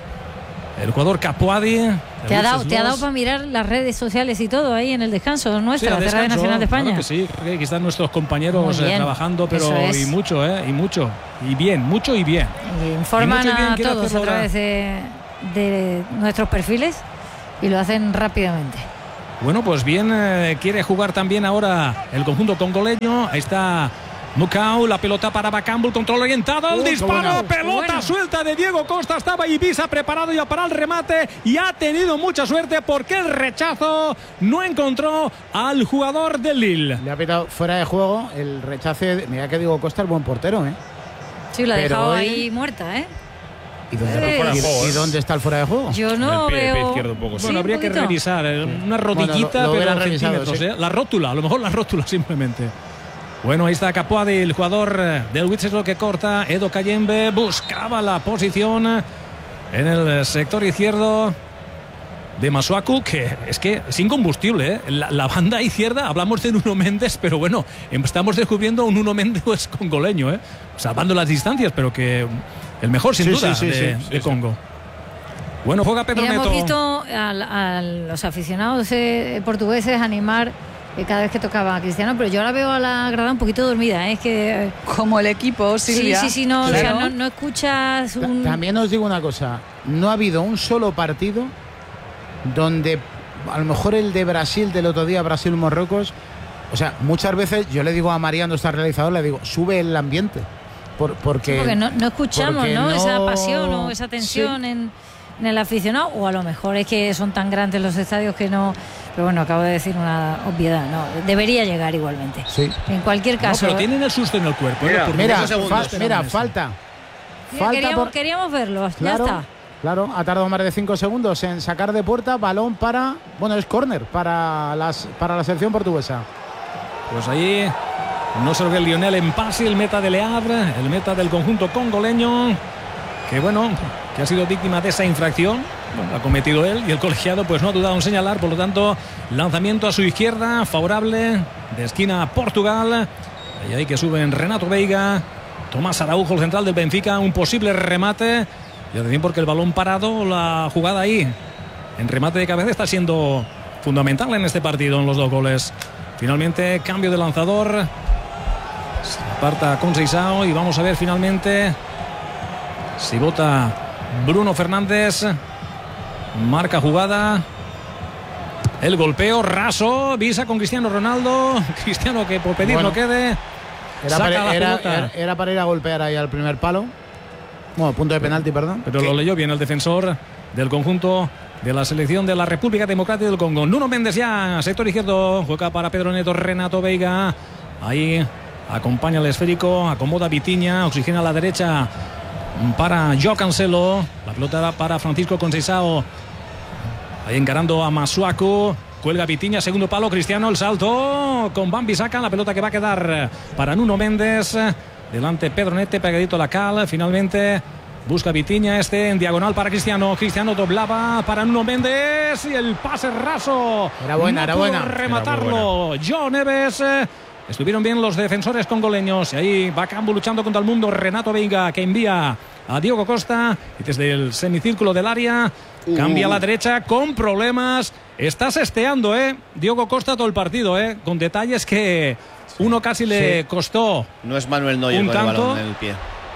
el jugador Capuadi. Te ha, dado, te ha dado para mirar las redes sociales y todo ahí en el descanso nuestra, sí, la Radio Nacional de España. Claro que sí, creo que aquí están nuestros compañeros eh, trabajando, pero es. y mucho, eh, y mucho, y bien, mucho y bien. Y informan y mucho y bien, a todos a través de, de nuestros perfiles y lo hacen rápidamente. Bueno, pues bien, eh, quiere jugar también ahora el conjunto congoleño. Ahí está Mukau, la pelota para Bakambu, control orientado, el uh, disparo, bueno. pelota bueno. suelta de Diego Costa, estaba Ibiza preparado ya para el remate y ha tenido mucha suerte porque el rechazo no encontró al jugador del Lille. Le ha pitado fuera de juego el rechazo, mira que Diego Costa es buen portero, ¿eh? Sí, la ha dejado hoy... ahí muerta, ¿eh? ¿Y dónde, eh, ¿Y, ¿Y dónde está el fuera de juego? Yo no el pie, veo... pie izquierdo un poco, sí. Bueno, habría que revisar, una rodillita, bueno, lo, lo pero centímetros, sí. ¿eh? La rótula, a lo mejor la rótula simplemente. Bueno, ahí está Capuadi, el jugador del Winchester que corta. Edo Kayembe buscaba la posición en el sector izquierdo de Masuaku, que es que sin combustible, ¿eh? la, la banda izquierda, hablamos de Nuno Méndez, pero bueno, estamos descubriendo un Nuno Méndez congoleño, ¿eh? salvando las distancias, pero que el mejor sin sí, duda sí, sí, de, sí, sí, de Congo. Sí. Bueno, juega Pedro Neto. Hemos visto a, a los aficionados eh, portugueses animar cada vez que tocaba a Cristiano, pero yo ahora veo a la grada un poquito dormida, ¿eh? Es que como el equipo, Silvia. Sí, sí, sí, no, claro. o sea, no, no escuchas un... También os digo una cosa, no ha habido un solo partido donde a lo mejor el de Brasil del otro día, Brasil-Marruecos, o sea, muchas veces yo le digo a Mariano, está realizador, le digo, sube el ambiente. Por, porque, sí, porque no, no escuchamos, ¿no? no esa pasión o esa tensión sí. en, en el aficionado, o a lo mejor es que son tan grandes los estadios que no... Pero bueno, acabo de decir una obviedad, no, debería llegar igualmente. Sí. En cualquier caso. No, pero tienen el susto en el cuerpo. Mira, ¿eh? mira, fa mira falta. Mira, falta queríamos, por... queríamos verlo, claro, ya está. Claro, ha tardado más de cinco segundos en sacar de puerta, balón para, bueno, es córner para, las, para la selección portuguesa. Pues ahí no se lo ve el Lionel Empasi, el meta de Le Havre, el meta del conjunto congoleño, que bueno, que ha sido víctima de esa infracción. Bueno, ha cometido él y el colegiado pues no ha dudado en señalar, por lo tanto lanzamiento a su izquierda favorable de esquina a Portugal, y ahí que suben Renato Veiga, Tomás Araujo, el central del Benfica, un posible remate y atención porque el balón parado, la jugada ahí en remate de cabeza está siendo fundamental en este partido, en los dos goles. Finalmente cambio de lanzador, se aparta Conceição y vamos a ver finalmente si vota Bruno Fernández. Marca jugada, el golpeo raso, Visa con Cristiano Ronaldo, Cristiano que por pedir bueno, no quede, era para, era, era, era para ir a golpear ahí al primer palo, bueno, punto de penalti, perdón. Pero ¿qué? Lo leyó bien el defensor del conjunto de la selección de la República Democrática del Congo. Nuno Méndez ya, sector izquierdo, juega para Pedro Neto, Renato Veiga, ahí acompaña el esférico, acomoda Vitinha, oxigena a la derecha para Joao Cancelo, la pelota para Francisco Conceição, ahí encarando a Masuaku, cuelga Vitinha, segundo palo, Cristiano, el salto con Wan-Bissaka, la pelota que va a quedar para Nuno Méndez, delante Pedro Neto, pegadito a la cal, finalmente busca Vitinha, este en diagonal para Cristiano, Cristiano doblaba para Nuno Méndez y el pase raso, era buena, no era buena, rematarlo, Joao Neves. Estuvieron bien los defensores congoleños. Y ahí Bakambu luchando contra el mundo. Renato Veiga que envía a Diego Costa. Y desde el semicírculo del área uh. cambia a la derecha con problemas. Está sesteando, ¿eh? Diego Costa todo el partido, ¿eh? Con detalles que uno casi le sí. costó. No es Manuel Neuer un con el tanto. balón en el pie.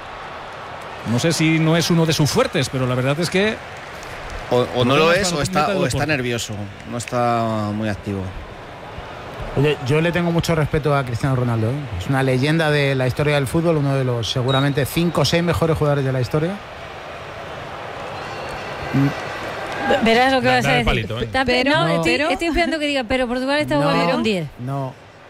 No sé si no es uno de sus fuertes, pero la verdad es que... O, o no lo es o está, o está nervioso. No está muy activo. Oye, yo le tengo mucho respeto a Cristiano Ronaldo, ¿eh? Es una leyenda de la historia del fútbol, uno de los seguramente cinco o seis mejores jugadores de la historia. Verás lo que da, vas a decir. Palito, ¿eh? Pero, no, no. Estoy, estoy esperando que diga, pero Portugal está jugando no, con diez. No,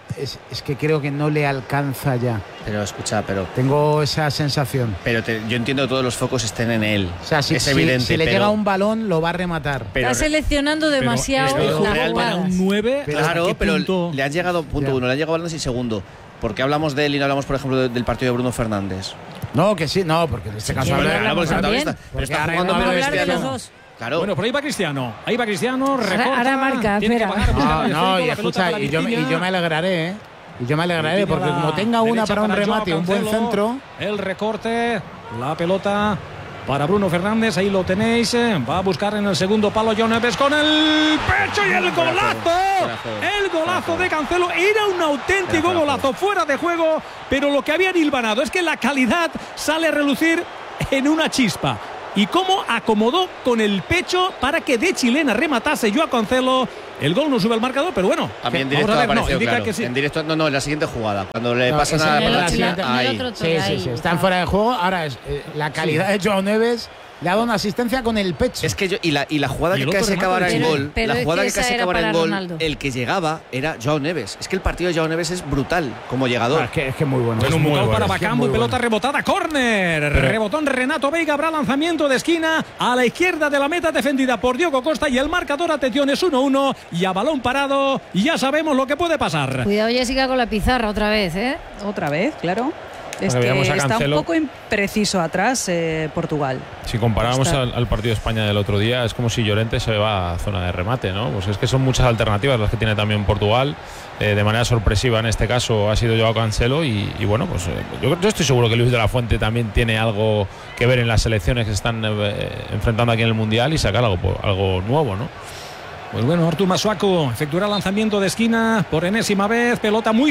es, es que creo que no le alcanza ya. Pero escucha, pero... Tengo esa sensación. Pero te, yo entiendo que todos los focos estén en él. O sea, si, es si, evidente, si le pero... llega un balón, lo va a rematar. Pero, está seleccionando demasiado pero, las pero, jugadas. Un nueve, claro, pero le han llegado, punto uno, le han llegado balones y segundo. ¿Por qué hablamos de él y no hablamos, por ejemplo, de, del partido de Bruno Fernández? No, que sí, no, porque en este caso... Sí, hablamos, hablamos también. Pero Porque está ahora jugando vamos a menos hablar de Cristiano. los dos. Claro. Bueno, por ahí va Cristiano. Ahí va Cristiano, recorta. Ahora, ahora marca, tiene espera. que pagar, No, no, y escucha, y yo, y yo me alegraré, ¿eh? Y yo me alegraré, porque como tenga una para un remate, un buen centro... El recorte, la pelota para Bruno Fernández, ahí lo tenéis. Va a buscar en el segundo palo Joao Neves con el pecho y el golazo. El golazo de Cancelo. Era un auténtico golazo, fuera de juego, pero lo que habían hilvanado es que la calidad sale a relucir en una chispa. Y cómo acomodó con el pecho para que de chilena rematase Joao Cancelo. El gol no sube al marcador, pero bueno. A mí en vamos directo a ver, apareció, no, indica claro. que sí. En directo, no, no, en la siguiente jugada. Cuando le No, pasan ese- a en la la China, siguiente- ahí. Sí, sí, sí, están fuera de juego. Ahora es eh, la calidad de Joao Neves le ha dado una asistencia con el pecho. Es que yo, y la, y la jugada Y el que otro casi remate acabara de en Chile. gol, Pero la es jugada que que, esa casi era acabara para en gol, Ronaldo. el que llegaba era Joao Neves. Es que el partido de Joao Neves es brutal como llegador. Ah, es que es que muy bueno. Bueno, es un muy Mucau bueno, para es que Bacambu, muy pelota bueno. rebotada, córner. Rebotón Renato Veiga, habrá lanzamiento de esquina a la izquierda de la meta defendida por Diogo Costa y el marcador, atención, es uno uno y a balón parado ya sabemos lo que puede pasar. Cuidado, Jessica, con la pizarra otra vez, ¿eh? Otra vez, claro. Es Para que que veamos a está un Cancelo. poco impreciso atrás eh, Portugal. Si comparamos Está- al, al partido de España del otro día, es como si Llorente se va a zona de remate, ¿no? Pues es que son muchas alternativas las que tiene también Portugal. Eh, de manera sorpresiva en este caso ha sido Joao Cancelo y, y bueno, pues eh, yo, yo estoy seguro que Luis de la Fuente también tiene algo que ver en las selecciones que se están eh, enfrentando aquí en el Mundial y sacar algo, algo nuevo, ¿no? Pues bueno, Artur Masuaku efectuará lanzamiento de esquina por enésima vez. Pelota muy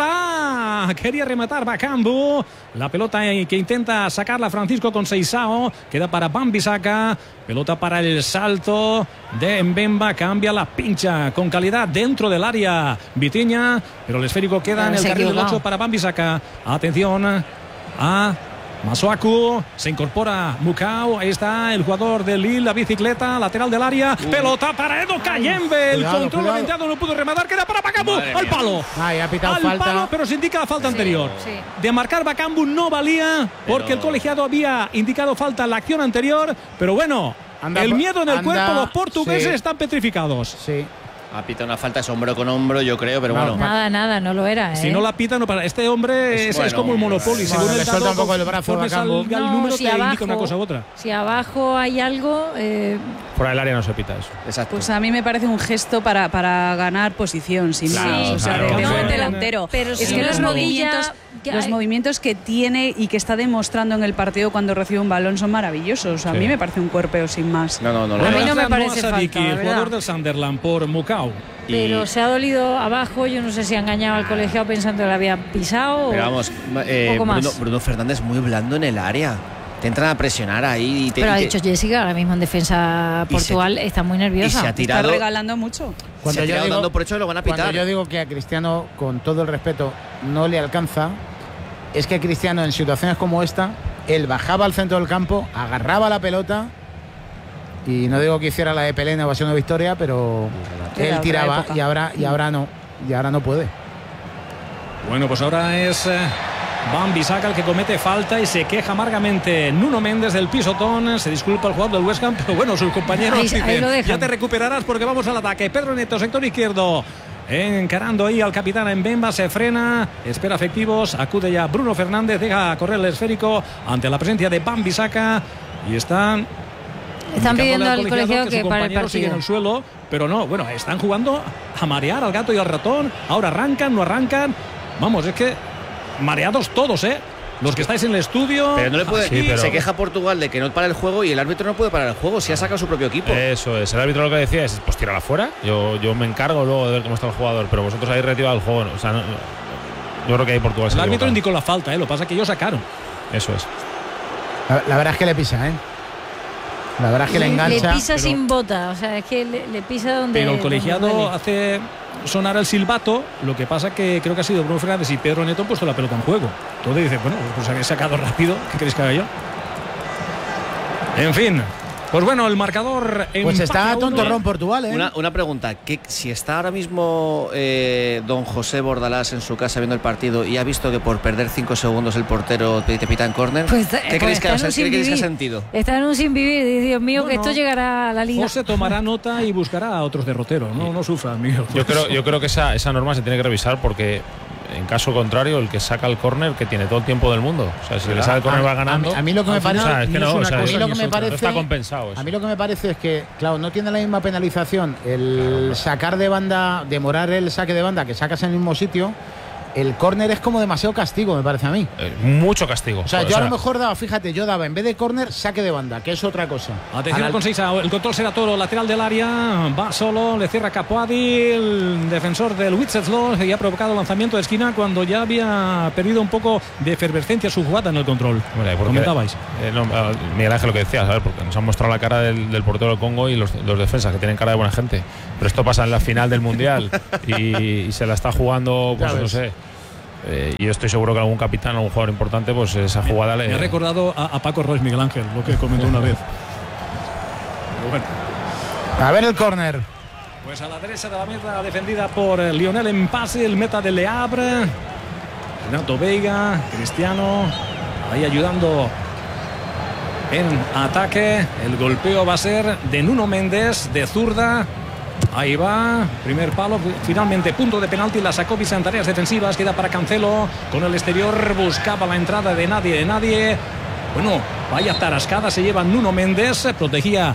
tocada. Quería rematar Bacambu. La pelota que intenta sacarla Francisco Conceição. Queda para Wan-Bissaka. Pelota para el salto de Mbemba. Cambia la pincha con calidad dentro del área Vitinha. Pero el esférico queda Pero en el se carril del equivocado. ocho para Wan-Bissaka. Atención a Masuaku, se incorpora Mucau, ahí está el jugador del Lille, la bicicleta, lateral del área, pelota para Edo Cayembe, el Cuidado, control cuidado. orientado, no pudo rematar, queda para Bacambu, Madre al mía. palo. Ay, ha pitado Al falta. palo, pero se indica la falta anterior. sí. De marcar Bacambu no valía porque Pero- el colegiado había indicado falta en la acción anterior, pero bueno, Anda el por- miedo en el anda, cuerpo, los portugueses sí. están petrificados. Sí. Ha pitado una falta, es hombro con hombro, yo creo, pero No, bueno. Nada, nada, no lo era, ¿eh? Si no la pitan, no para. Este hombre Es es, es bueno, como el Monopoly. bueno, Según le el suelta dado, un poco el brazo conforme Bacambu. salga el No, número si te indica abajo, una cosa u otra. si abajo hay algo, eh, Fuera del área no se pita eso. Exacto. Pues a mí me parece un gesto para, para ganar posición, sin Claro, más. O sea, claro, de, de claro. buen delantero. Pero es si que no los es rodilla, movimientos, que los hay- movimientos que tiene y que está demostrando en el partido cuando recibe un balón son maravillosos. A Sí. mí me parece un cuerpeo sin más. No, no, no. A no, mí no me Aslan parece Noah Sadiki, falta, la el verdad. jugador del Sunderland por Mucau. pero Y- se ha dolido abajo. Yo no sé si ha engañado al colegiado pensando que le había pisado. Pero o- vamos, eh, poco más. Bruno, Bruno Fernández muy blando en el área. Te entran a presionar ahí y te, Pero ha y te- dicho Jessica, ahora mismo en defensa Y se- Portugal está muy y nerviosa. se ha Está tirado, regalando mucho. se ha tirado dando por hecho que lo van a cuando pitar. yo digo que a Cristiano, con todo el respeto, no le alcanza, es que Cristiano en situaciones como esta, él bajaba al centro del campo, agarraba la pelota y no digo que hiciera la de Pelé en Evasión de Victoria, pero Era él otra tiraba época. y ahora, y ahora no, y ahora no puede. Bueno, pues ahora es eh, Wan-Bissaka el que comete falta y se queja amargamente Nuno Méndez del pisotón. Se disculpa el jugador del West Ham, pero bueno, sus compañeros Ahí- dicen, ahí lo dejan. ya te recuperarás porque vamos al ataque. Pedro Neto, sector izquierdo. Encarando ahí al capitán Mbemba, se frena, espera efectivos, acude ya Bruno Fernández, deja correr el esférico ante la presencia de Wan-Bissaka y están Están indicándole pidiendo al colegiado su que para el compañero sigue en partido. el suelo, pero no, bueno, están jugando a marear al gato y al ratón. Ahora arrancan, no arrancan. Vamos, es que mareados todos, ¿eh? Los que estáis en el estudio. Pero no le puede. Sí, pero- Se queja Portugal de que no para el juego y el árbitro no puede parar el juego si ha sacado su propio equipo. Eso es, el árbitro lo que decía es, pues tírala fuera. Yo, yo me encargo luego de ver cómo está el jugador, pero vosotros habéis retirado el juego. O sea, no- no- yo creo que ahí Portugal se El ha árbitro equivocado. indicó la falta, ¿eh? Lo que pasa es que ellos sacaron. Eso es. La, la verdad es que le pisa, ¿eh? La verdad es que le Le, engancha. le pisa pero- sin bota, o sea, es que le, le pisa donde. Pero el donde colegiado duele. hace sonar el silbato. Lo que pasa que creo que ha sido Bruno Fernández y Pedro Neto han puesto la pelota en juego. Entonces dice, bueno, pues habéis sacado rápido. ¿Qué queréis que haga yo? En fin, Pues bueno, el marcador... Pues está tontorrón Portugal, ¿eh? Una, una pregunta, ¿qué, si está ahora mismo eh, don José Bordalás en su casa viendo el partido y ha visto que por perder cinco segundos el portero te pita en córner, pues, ¿qué pues creéis que, ha, ¿qué creéis que ha vivir. sentido? Está en un sin vivir, Dios mío, Bueno, que esto llegará a la liga. José tomará nota y buscará a otros derroteros, no, no sufra, Miguel. Yo creo, yo creo que esa, esa norma se tiene que revisar porque en caso contrario el que saca el córner que tiene todo el tiempo del mundo, o sea, si le sale el córner va ganando. A mí, a mí lo que me parece, o sea, es que no, o sea, a mí lo que eso, me no parece, está compensado eso. A mí lo que me parece es que, claro, no tiene la misma penalización el sacar de banda, demorar el saque de banda que sacas en el mismo sitio. El córner es como demasiado castigo, me parece a mí. Eh, mucho castigo. O sea, yo a lo mejor daba, fíjate, yo daba en vez de córner, saque de banda, que es otra cosa. Atención Anal... con Seiza, el control será todo lateral del área, va solo, le cierra Capuadi, el defensor del Wenceslas, y ha provocado lanzamiento de esquina cuando ya había perdido un poco de efervescencia su jugada en el control. Bueno, porque, comentabais. Eh, no, Miguel Ángel, lo que decías, ¿sabes? Porque nos han mostrado la cara del, del portero del Congo y los, los defensas que tienen cara de buena gente. Pero esto pasa en la final del Mundial y, y se la está jugando, pues no sé. Eh, y yo estoy seguro que algún capitán, algún jugador importante, pues esa jugada me, le. Me ha recordado a, a Paco Royce, Miguel Ángel, lo que comentó una vez. Pero bueno. A ver el córner. Pues a la derecha de la meta, defendida por Lionel Empase, el meta de Le Havre. Renato Veiga, Cristiano, ahí ayudando en ataque. El golpeo va a ser de Nuno Méndez, de zurda. Ahí va, primer palo, finalmente punto de penalti, la sacó Visa en tareas defensivas, queda para Cancelo, con el exterior buscaba la entrada de nadie, de nadie. Bueno, vaya tarascada se lleva Nuno Méndez, protegía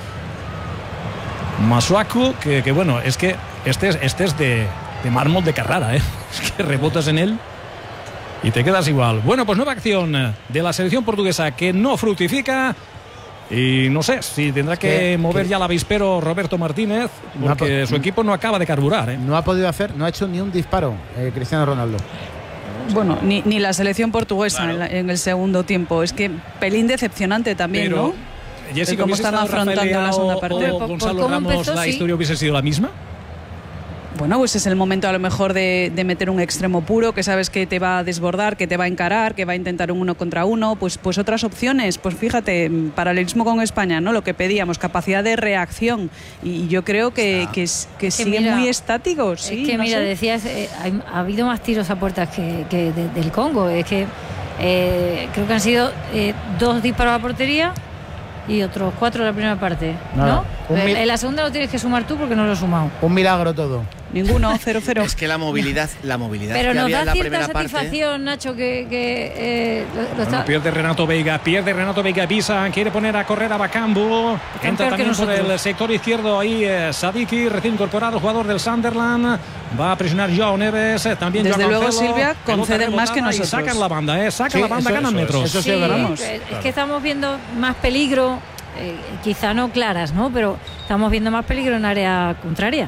Masuaku, que, que bueno, es que este es, este es de, de mármol de Carrara, ¿eh? Es que rebotas en él y te quedas igual. Bueno, pues nueva acción de la selección portuguesa que no fructifica. Y no sé si tendrá que ¿Qué? mover ¿Qué? ya el avispero Roberto Martínez, porque no su equipo no acaba de carburar, ¿eh? No ha podido hacer, no ha hecho ni un disparo eh, Cristiano Ronaldo. Bueno, ni, ni la selección portuguesa claro. en, la, en el segundo tiempo. Es que pelín decepcionante también, Pero, ¿no? Jessica, ¿cómo están afrontando la segunda parte? O, o Gonzalo Ramos, empezó, ¿la sí? historia hubiese sido la misma? Bueno, pues es el momento a lo mejor de, de meter un extremo puro que sabes que te va a desbordar, que te va a encarar, que va a intentar un uno contra uno. Pues, pues otras opciones, pues fíjate, paralelismo con España, ¿no? Lo que pedíamos, capacidad de reacción. Y yo creo que, que, que, que siguen muy estáticos. Sí, es que no mira, sé. decías, eh, ha, ha habido más tiros a puertas que, que de, del Congo. Es que eh, creo que han sido eh, dos disparos a portería y otros cuatro en la primera parte, Nada. ¿no? En, en la segunda lo tienes que sumar tú porque no lo he sumado. Un milagro todo. Ninguno, cero cero. Es que la movilidad, la movilidad Pero que nos había da en la cierta primera satisfacción, parte. Nacho, que, que eh, lo, lo bueno, está... pierde Renato Veiga, pierde Renato Veiga, Pisa, quiere poner a correr a Bakambu, entra también por el sector izquierdo ahí eh, Sadiki, recién incorporado, jugador del Sunderland, va a presionar Joao Neves, eh, también desde Joao luego Cancelo, Silvia conceden más que nosotros. Sacan la banda, eh, sacan sí, la banda, eso, ganan eso, metros. Eso sí, sí, ganamos. Es, claro. es que estamos viendo más peligro, eh, quizá no claras, ¿no? Pero estamos viendo más peligro en área contraria.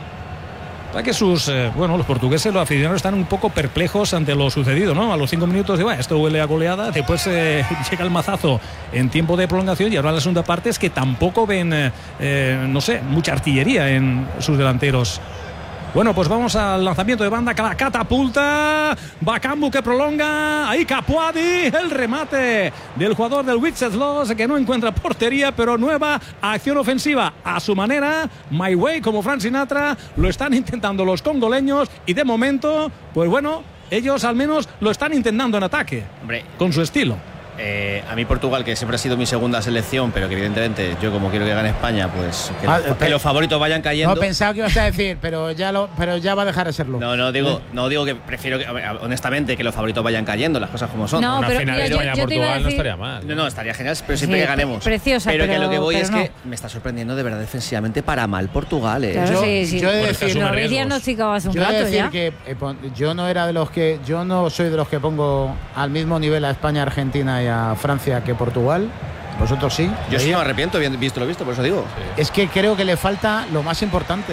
Para que sus, eh, bueno, los portugueses, los aficionados están un poco perplejos ante lo sucedido, ¿no? A los cinco minutos de, bueno, esto huele a goleada, después eh, llega el mazazo en tiempo de prolongación y ahora la segunda parte es que tampoco ven, eh, eh, no sé, mucha artillería en sus delanteros. Bueno, pues vamos al lanzamiento de banda, la catapulta, Bakambu que prolonga, ahí Capuadi, el remate del jugador del Wenceslas que no encuentra portería, pero nueva acción ofensiva a su manera, My Way como Frank Sinatra, lo están intentando los congoleños y de momento, pues bueno, ellos al menos lo están intentando en ataque, Hombre, con su estilo. Eh, a mí Portugal, que siempre ha sido mi segunda selección, pero que evidentemente yo como quiero que gane España, pues que, ah, los, que los favoritos vayan cayendo. No pensaba que ibas a decir, pero ya lo, pero ya va a dejar de serlo. No, no digo, no digo que prefiero que, honestamente, que los favoritos vayan cayendo, las cosas como son. No, una pero final mira, de yo- España yo te iba a Portugal no decir- estaría mal. No, no, estaría genial, pero siempre Sí, que ganemos. preciosa, pero, que pero- lo que voy pero es no. que me está sorprendiendo de verdad defensivamente para mal Portugal. ¿eh? Claro, Yo- sí, sí. yo he de Lo decir- habéis diagnosticado hace un Yo he de rato decir ya. que eh, pon- yo no era de los que yo no soy de los que pongo al mismo nivel a España, Argentina y a Francia que Portugal. Vosotros sí. Yo sí me arrepiento, bien visto lo visto, por eso digo. Es que creo que le falta lo más importante.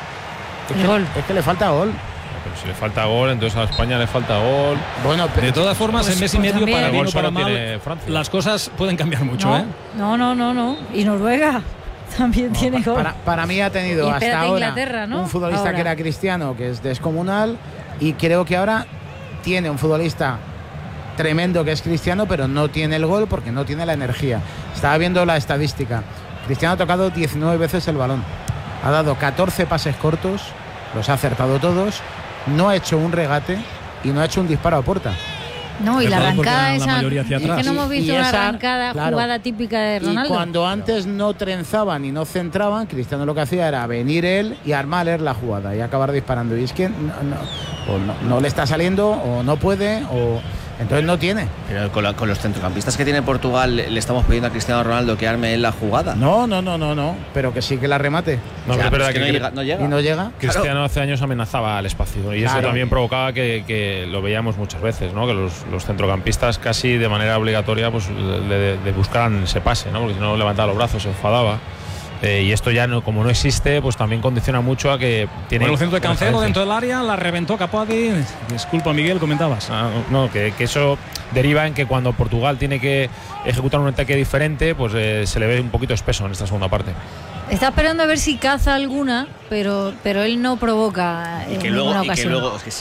Es El que, gol. es que le falta gol. Pero si le falta gol, entonces a España le falta gol. Bueno, De todas formas, Pues- en mes y pues medio, también. para bien Gol o para solo mal, tiene Francia. las cosas pueden cambiar mucho, no, ¿eh? no, no, no, no. Y Noruega también tiene gol. Para, para mí ha tenido Y hasta espérate, ahora Inglaterra, ¿no? un futbolista Ahora. que era Cristiano, que es descomunal, y creo que ahora tiene un futbolista tremendo que es Cristiano, pero no tiene el gol porque no tiene la energía. Estaba viendo la estadística. Cristiano ha tocado diecinueve veces el balón. Ha dado catorce pases cortos, los ha acertado todos, no ha hecho un regate y no ha hecho un disparo a puerta. No, y la arrancada esa, la es que no hemos visto una esa, arrancada, claro, jugada típica de Ronaldo. Y cuando antes no trenzaban y no centraban, Cristiano lo que hacía era venir él y armar él la jugada y acabar disparando. Y es que no, no, o no, no le está saliendo, o no puede, o entonces no tiene. Pero con, la, con los centrocampistas que tiene Portugal, le estamos pidiendo a Cristiano Ronaldo que arme él la jugada. No, no, no, no, no, pero que sí que la remate. No, o sea, pero es que, que, que no, llega, no llega. Y no llega. Cristiano claro. hace años amenazaba al espacio y claro. eso también provocaba que, que lo veíamos muchas veces, ¿no? Que los, los centrocampistas casi de manera obligatoria pues le, le buscaran ese pase, ¿no? Porque si no levantaba los brazos se enfadaba. Eh, y esto ya no, como no existe, pues también condiciona mucho a que tiene. Bueno, el centro de Cancelo dentro del área, la reventó Capaldi. Disculpa, Miguel, comentabas. Ah, no, que, que eso deriva en que cuando Portugal tiene que ejecutar un ataque diferente, pues eh, se le ve un poquito espeso en esta segunda parte. Está esperando a ver si caza alguna, pero, pero él no provoca en y que luego, ninguna y ocasión. que luego, es que sí.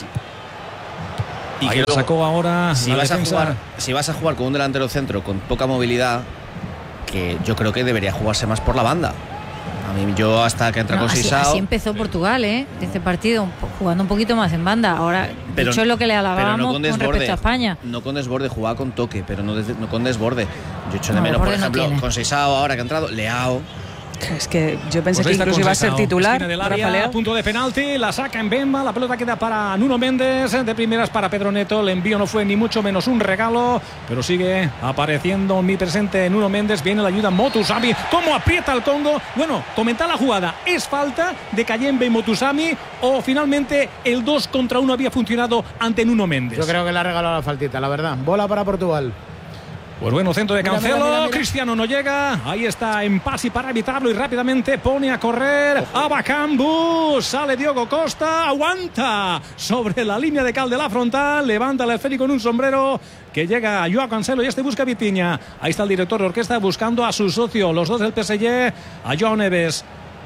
Y Ahí que lo sacó ahora. Si vas, a jugar, si vas a jugar con un delantero centro con poca movilidad, que yo creo que debería jugarse más por la banda. A mí, yo hasta que entra no, con así, Sisao. así empezó Portugal, ¿eh? Este partido, jugando un poquito más en banda. Ahora, pero, de hecho, es lo que le alabábamos no con, con respecto a España. No con desborde, jugaba con toque, pero no, des, no con desborde. Yo echo de no, menos, por ejemplo, no con Sisao ahora que ha entrado, Leao. Es que yo pensé pues que incluso iba a ser titular. Del área, punto de penalti, la saca en Bemba, la pelota queda para Nuno Méndez, de primeras para Pedro Neto. El envío no fue ni mucho menos un regalo, pero sigue apareciendo mi presente Nuno Méndez. Viene la ayuda Motusami, cómo aprieta el Congo. Bueno, comenta la jugada, ¿es falta de Kayembe y Motusami o finalmente el dos contra uno había funcionado ante Nuno Méndez? Yo creo que le ha regalado la faltita, la verdad. Bola para Portugal. Pues bueno, centro de Cancelo, mira, mira, mira. Cristiano no llega, ahí está en pase para evitarlo y rápidamente pone a correr a Bacambu, sale Diogo Costa, aguanta sobre la línea de cal de la frontal, levanta el esférico en un sombrero que llega a Joao Cancelo y este busca a Vitinha, ahí está el director de orquesta buscando a su socio, los dos del P S G, a Joao Neves.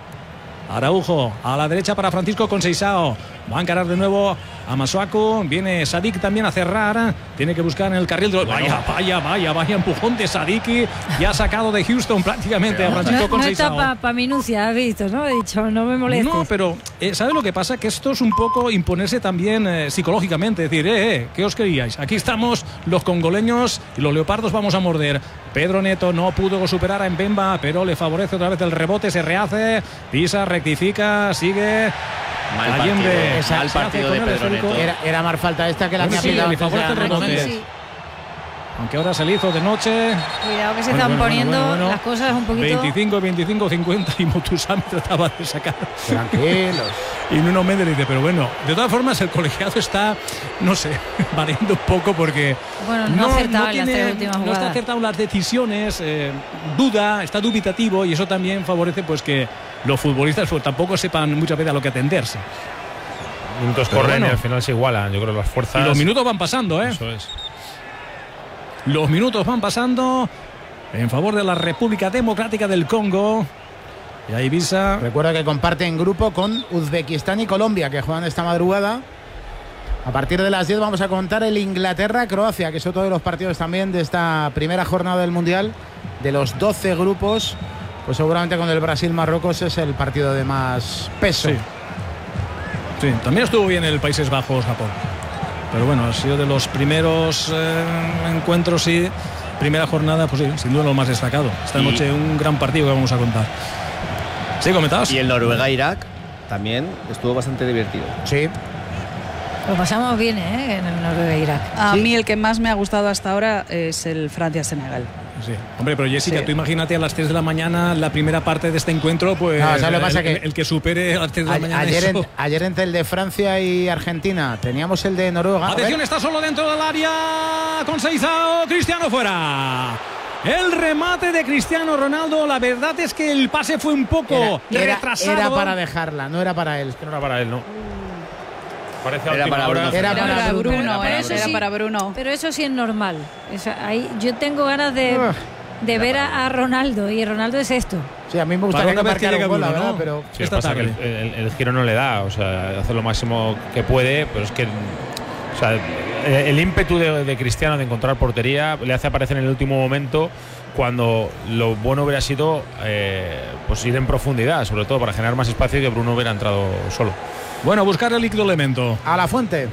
Araujo a la derecha para Francisco Conceição. Va a encarar de nuevo a Masuaku. Viene Sadik también a cerrar. Tiene que buscar en el carril. De... Vaya, vaya, vaya, vaya empujón de Sadik. Ya ha sacado de Houston prácticamente a Francisco no, Conceição. No está para pa minucia, has visto, ¿no? He dicho, no me molestes. No, pero eh, ¿sabes lo que pasa? Que esto es un poco imponerse también eh, psicológicamente. Decir, eh, eh, ¿qué os creíais? Aquí estamos los congoleños y los leopardos vamos a morder. Pedro Neto no pudo superar a Mbemba, pero le favorece otra vez el rebote. Se rehace, pisa, rectifica, sigue. Mal partido, Esa, mal partido de Pedro Neto. Era, era más falta esta que la que ha sí, pitado. Le favorece el rebote. Sí. Aunque ahora se le hizo de noche. Cuidado que se bueno, están bueno, poniendo bueno, bueno, bueno. las cosas un poquito. veinticinco, veinticinco, cincuenta y Motusami trataba de sacar. Tranquilos. Y Nuno Méndez dice, pero bueno, de todas formas el colegiado está, no sé, variando un poco porque bueno, no, no, acertado no, en tiene, las tres últimas no está acertado en las decisiones, eh, duda, está dubitativo y eso también favorece pues que los futbolistas pues, tampoco sepan muchas veces a lo que atenderse. Minutos pero corren bueno, y al final se igualan, yo creo, las fuerzas. Y los minutos van pasando, ¿eh? Eso es. Los minutos van pasando en favor de la República Democrática del Congo. Y ahí Visa. Recuerda que comparten grupo con Uzbekistán y Colombia, que juegan esta madrugada. A partir de las diez vamos a contar el Inglaterra-Croacia, que es otro de los partidos también de esta primera jornada del Mundial. De los doce grupos, pues seguramente con el Brasil-Marruecos es el partido de más peso. Sí. Sí, también estuvo bien el Países Bajos-Japón. Pero bueno, ha sido de los primeros eh, encuentros y primera jornada, pues sí, sin duda lo más destacado. Esta y... noche un gran partido que vamos a contar. ¿Sí, comentados? Y el Noruega-Irak también estuvo bastante divertido. Sí. Lo pasamos bien, ¿eh? En el Noruega-Irak. A sí. mí el que más me ha gustado hasta ahora es el Francia-Senegal. Sí. Hombre, pero Jessica, sí. Tú imagínate a las tres de la mañana la primera parte de este encuentro, pues no, ¿sabes lo que pasa? El, que el que supere a las tres de la a, mañana ayer, eso. en, ayer entre el de Francia y Argentina teníamos el de Noruega. Atención, está solo dentro del área Conceição, Cristiano fuera. El remate de Cristiano Ronaldo, la verdad es que el pase fue un poco era, era, retrasado. Era para dejarla, no era para él. Es que no era para él, ¿no? Parece era para Bruno. Era para para Bruno, Bruno, era, eso era sí, para Bruno. Pero eso sí es normal. O sea, ahí, yo tengo ganas de, de ver a, a Ronaldo y Ronaldo es esto. Sí, a mí me gustaría que marcara un gol, la verdad, ¿no? pero sí, esta tarde. El, el, el giro no le da, o sea, hace lo máximo que puede, pero es que, o sea, eh, el ímpetu de, de Cristiano de encontrar portería le hace aparecer en el último momento, cuando lo bueno hubiera sido eh, pues ir en profundidad, sobre todo para generar más espacio y que Bruno hubiera entrado solo. Bueno, buscar el líquido elemento. A la fuente.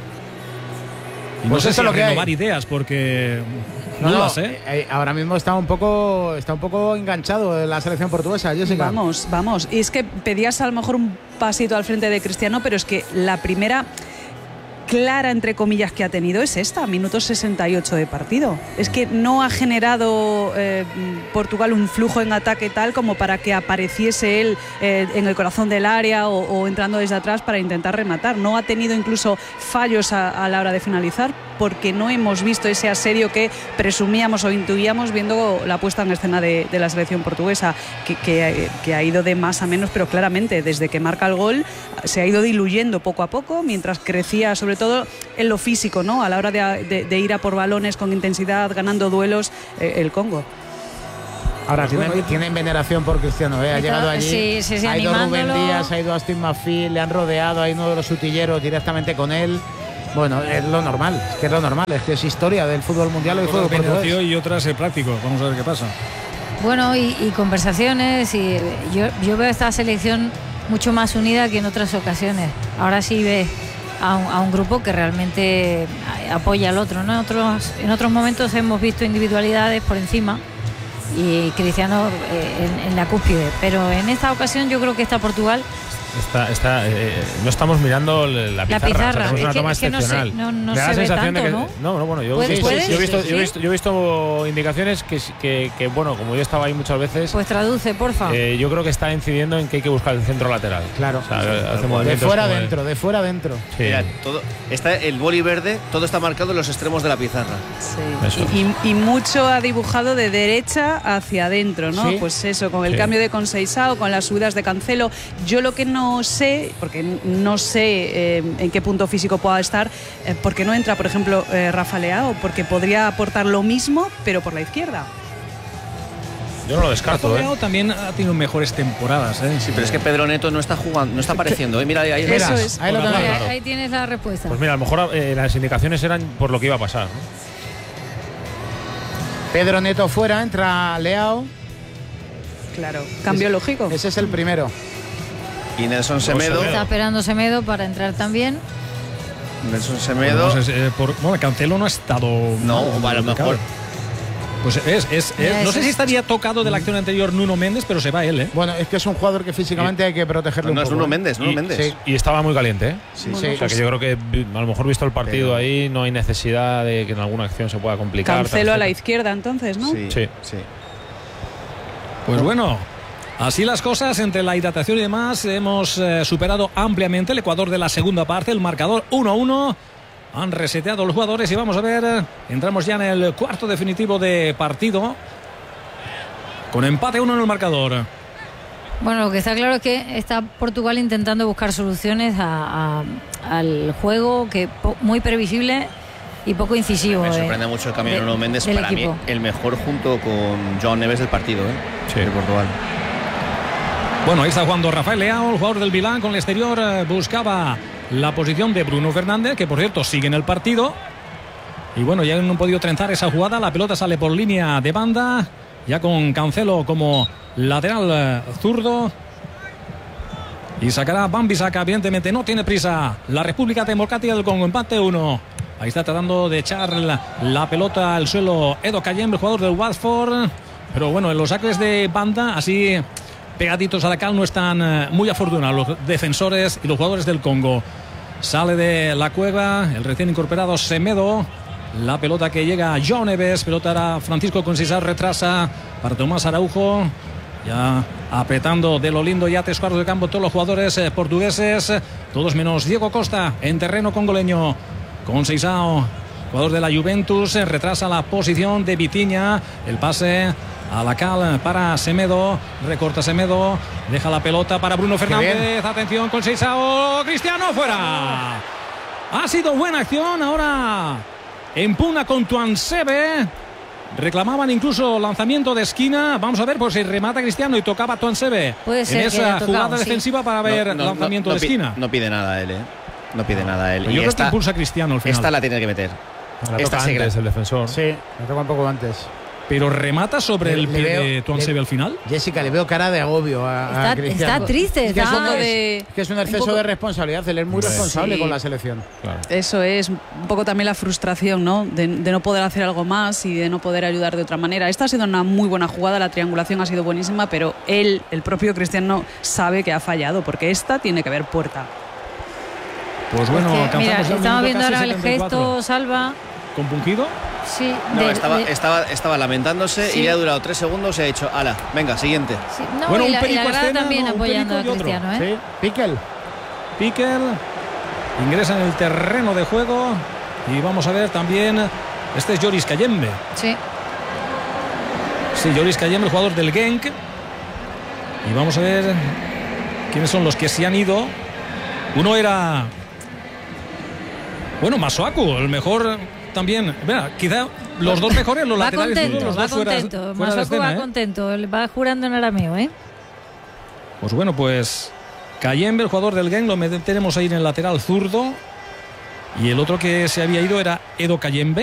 Y no Pues sé eso si es lo que renovar hay. ideas, porque No, dudas, no, ¿eh? eh, ahora mismo está un poco está un poco enganchado en la selección portuguesa, Jessica. Vamos, vamos. Y es que pedías a lo mejor un pasito al frente de Cristiano, pero es que la primera clara, entre comillas, que ha tenido es esta, minuto sesenta y ocho de partido. Es que no ha generado eh, Portugal un flujo en ataque tal como para que apareciese él eh, en el corazón del área o, o entrando desde atrás para intentar rematar. No ha tenido incluso fallos a, a la hora de finalizar, porque no hemos visto ese asedio que presumíamos o intuíamos viendo la puesta en escena de, de la selección portuguesa, que, que, que ha ido de más a menos, pero claramente desde que marca el gol se ha ido diluyendo poco a poco, mientras crecía sobre todo en lo físico, ¿no? A la hora de, de, de ir a por balones con intensidad, ganando duelos, eh, el Congo. Ahora tienen, tienen veneración por Cristiano, ¿eh? Ha llegado allí, sí, sí, sí, ha ido Rubén animándolo. Díaz, ha ido Austin McPhee, le han rodeado, hay uno de los utilleros directamente con él. Bueno, es lo normal, es que es lo normal, es que es historia del fútbol mundial y del fútbol portugués. Y otras el práctico. Vamos a ver qué pasa. Bueno, y, y conversaciones, y yo, yo veo esta selección mucho más unida que en otras ocasiones. Ahora sí ve a un, a un grupo que realmente apoya al otro, ¿no? En otros, en otros momentos hemos visto individualidades por encima y Cristiano eh, en, en la cúspide, pero en esta ocasión yo creo que está Portugal. Está, está, eh, no estamos mirando la pizarra, La pizarra. o sea, tenemos Es una que- toma es que no se- excepcional. no- no Me da la se ve sensación de tanto, que, ¿no? no, no, bueno, yo, ¿Puedes? yo- ¿Puedes? yo he visto, Sí, yo he sí. visto, yo he visto indicaciones que, que, que, bueno, como yo estaba ahí muchas veces, Pues traduce, porfa. eh, yo creo que está incidiendo en que hay que buscar el centro lateral. Claro. O sea, hace De movimientos fuera como de- adentro, de fuera adentro. Sí. Mira, todo, está el boli verde, todo está marcado en los extremos de la pizarra. Eso. Y, y mucho ha dibujado de derecha hacia adentro, ¿no? Sí. Pues eso, con el Sí. cambio de Conceição, con las subidas de Cancelo. Yo lo que no sé, porque no sé eh, en qué punto físico pueda estar, eh, porque no entra, por ejemplo, eh, Rafa Leao, porque podría aportar lo mismo, pero por la izquierda. Yo no lo descarto, ¿eh? Leao también ha tenido mejores temporadas, ¿eh? Sí, pero es que Pedro Neto no está jugando, no está apareciendo. ¿eh? Mira, ahí, ahí Eso es. Ahí lo Claro, tenemos. Ahí, claro. ahí tienes la respuesta. Pues mira, a lo mejor eh, las indicaciones eran por lo que iba a pasar, ¿no? Pedro Neto fuera, entra Leao. Claro, cambio Ese- lógico. Ese es el primero. Y Nelson Semedo. Está esperando Semedo para entrar también. Nelson Semedo. Bueno, eh, por- bueno, Cancelo no ha estado. No, mal, a lo mejor. Pues es, es, es- Ya, no eso sé si es- estaría tocado de la acción anterior Nuno Méndez, pero se va él, ¿eh? Bueno, es que es un jugador que físicamente hay que protegerlo No un es poco. Nuno ¿eh? Méndez, Nuno Y- Méndez. sí. Y estaba muy caliente, ¿eh? Sí, O sí. sea, que yo creo que vi- a lo mejor visto el partido Pero- ahí, no hay necesidad de que en alguna acción se pueda complicar. Cancelo a la tarjeta. izquierda, entonces, ¿no? Sí, Sí. sí. Pues bueno, así las cosas, entre la hidratación y demás, hemos eh, superado ampliamente el Ecuador de la segunda parte, el marcador uno a uno. Han reseteado los jugadores y vamos a ver, eh, entramos ya en el cuarto definitivo de partido, con empate uno en el marcador. Bueno, lo que está claro es que está Portugal intentando buscar soluciones a- a- al juego, que po- muy previsible y poco incisivo. Me eh, sorprende mucho el cambio de de- Nuno Méndez. del Para equipo. mí, el mejor junto con Joan Neves del partido, ¿eh? Sí. De Portugal. Bueno, ahí está jugando Rafael Leao, el jugador del Milán con el exterior, eh, buscaba la posición de Bruno Fernández, que por cierto sigue en el partido. Y bueno, ya no han podido trenzar esa jugada, la pelota sale por línea de banda, ya con Cancelo como lateral eh, zurdo. Y sacará Wan-Bissaka, evidentemente no tiene prisa la República Democrática del Congo, empate uno. Ahí está tratando de echar la, la pelota al suelo Edo Kayem, el jugador del Watford. Pero bueno, en los saques de banda, así pegaditos a la cal, no están eh, muy afortunados los defensores y los jugadores del Congo. Sale de la cueva el recién incorporado Semedo. La pelota que llega a João Neves, pelota era Francisco Conceição, retrasa para Tomás Araujo. Ya apretando de lo lindo, ya tres cuartos de campo todos los jugadores eh, portugueses, todos menos Diego Costa en terreno congoleño. Conceição, jugador de la Juventus, eh, retrasa la posición de Vitinha, el pase a la cal para Semedo, recorta Semedo, deja la pelota para Bruno Fernández, atención Conceição, Cristiano fuera. Ha sido buena acción, ahora empuna con Tuansebe. Reclamaban incluso lanzamiento de esquina. Vamos a ver por si remata Cristiano y tocaba Tuansebe Puede ser en que esa haya tocado, jugada sí. defensiva para ver No, no, lanzamiento no, de no pi- esquina. No pide nada él, ¿eh? No pide nada él. Pero Y yo creo esta, que impulsa a Cristiano al final. esta la tiene que meter. La Esta toca sí antes que- el defensor. Sí, me toca un poco antes. Pero remata sobre Le- el le pie veo- de Tuan le- Sebe al final. Jessica, le veo cara de agobio a, a Está, Cristiano. está triste, Es que, está eso es, de- es que es un exceso un poco- de responsabilidad. Él es muy Sí. responsable con la selección. Claro. Eso es un poco también la frustración, ¿no? De, de no poder hacer algo más y de no poder ayudar de otra manera. Esta ha sido una muy buena jugada, la triangulación ha sido buenísima, pero él, el propio Cristiano, sabe que ha fallado, porque esta tiene que haber puerta. Pues bueno, Es que, alcanzamos mira, ya el estamos minuto viendo casi ahora el setenta y cuatro. gesto, Salva. ¿Compungido? Sí, No, de- estaba, de- estaba, estaba lamentándose Sí. y le ha durado tres segundos y ha dicho, ala, venga, siguiente. sí, no, Bueno, y un la, y la perico grada escena, también ¿no? Un apoyando perico a y otro. Cristiano, ¿eh? Sí, Piquel. Piquel ingresa en el terreno de juego y vamos a ver también, este es Joris Kayembe. Sí. Sí, Joris Kayembe, el jugador del Genk. Y vamos a ver quiénes son los que se han ido. Uno era, bueno, Masuaku, el mejor también. Mira, quizá los dos mejores, los Va laterales contento, zurdos, los va dos fuera, contento. fuera de Masuaku escena, va ¿eh? contento, le va jurando en arameo, ¿eh? Pues bueno, pues Kayembe, el jugador del Genk, lo tenemos ahí en el lateral zurdo. Y el otro que se había ido era Edo Kayembe,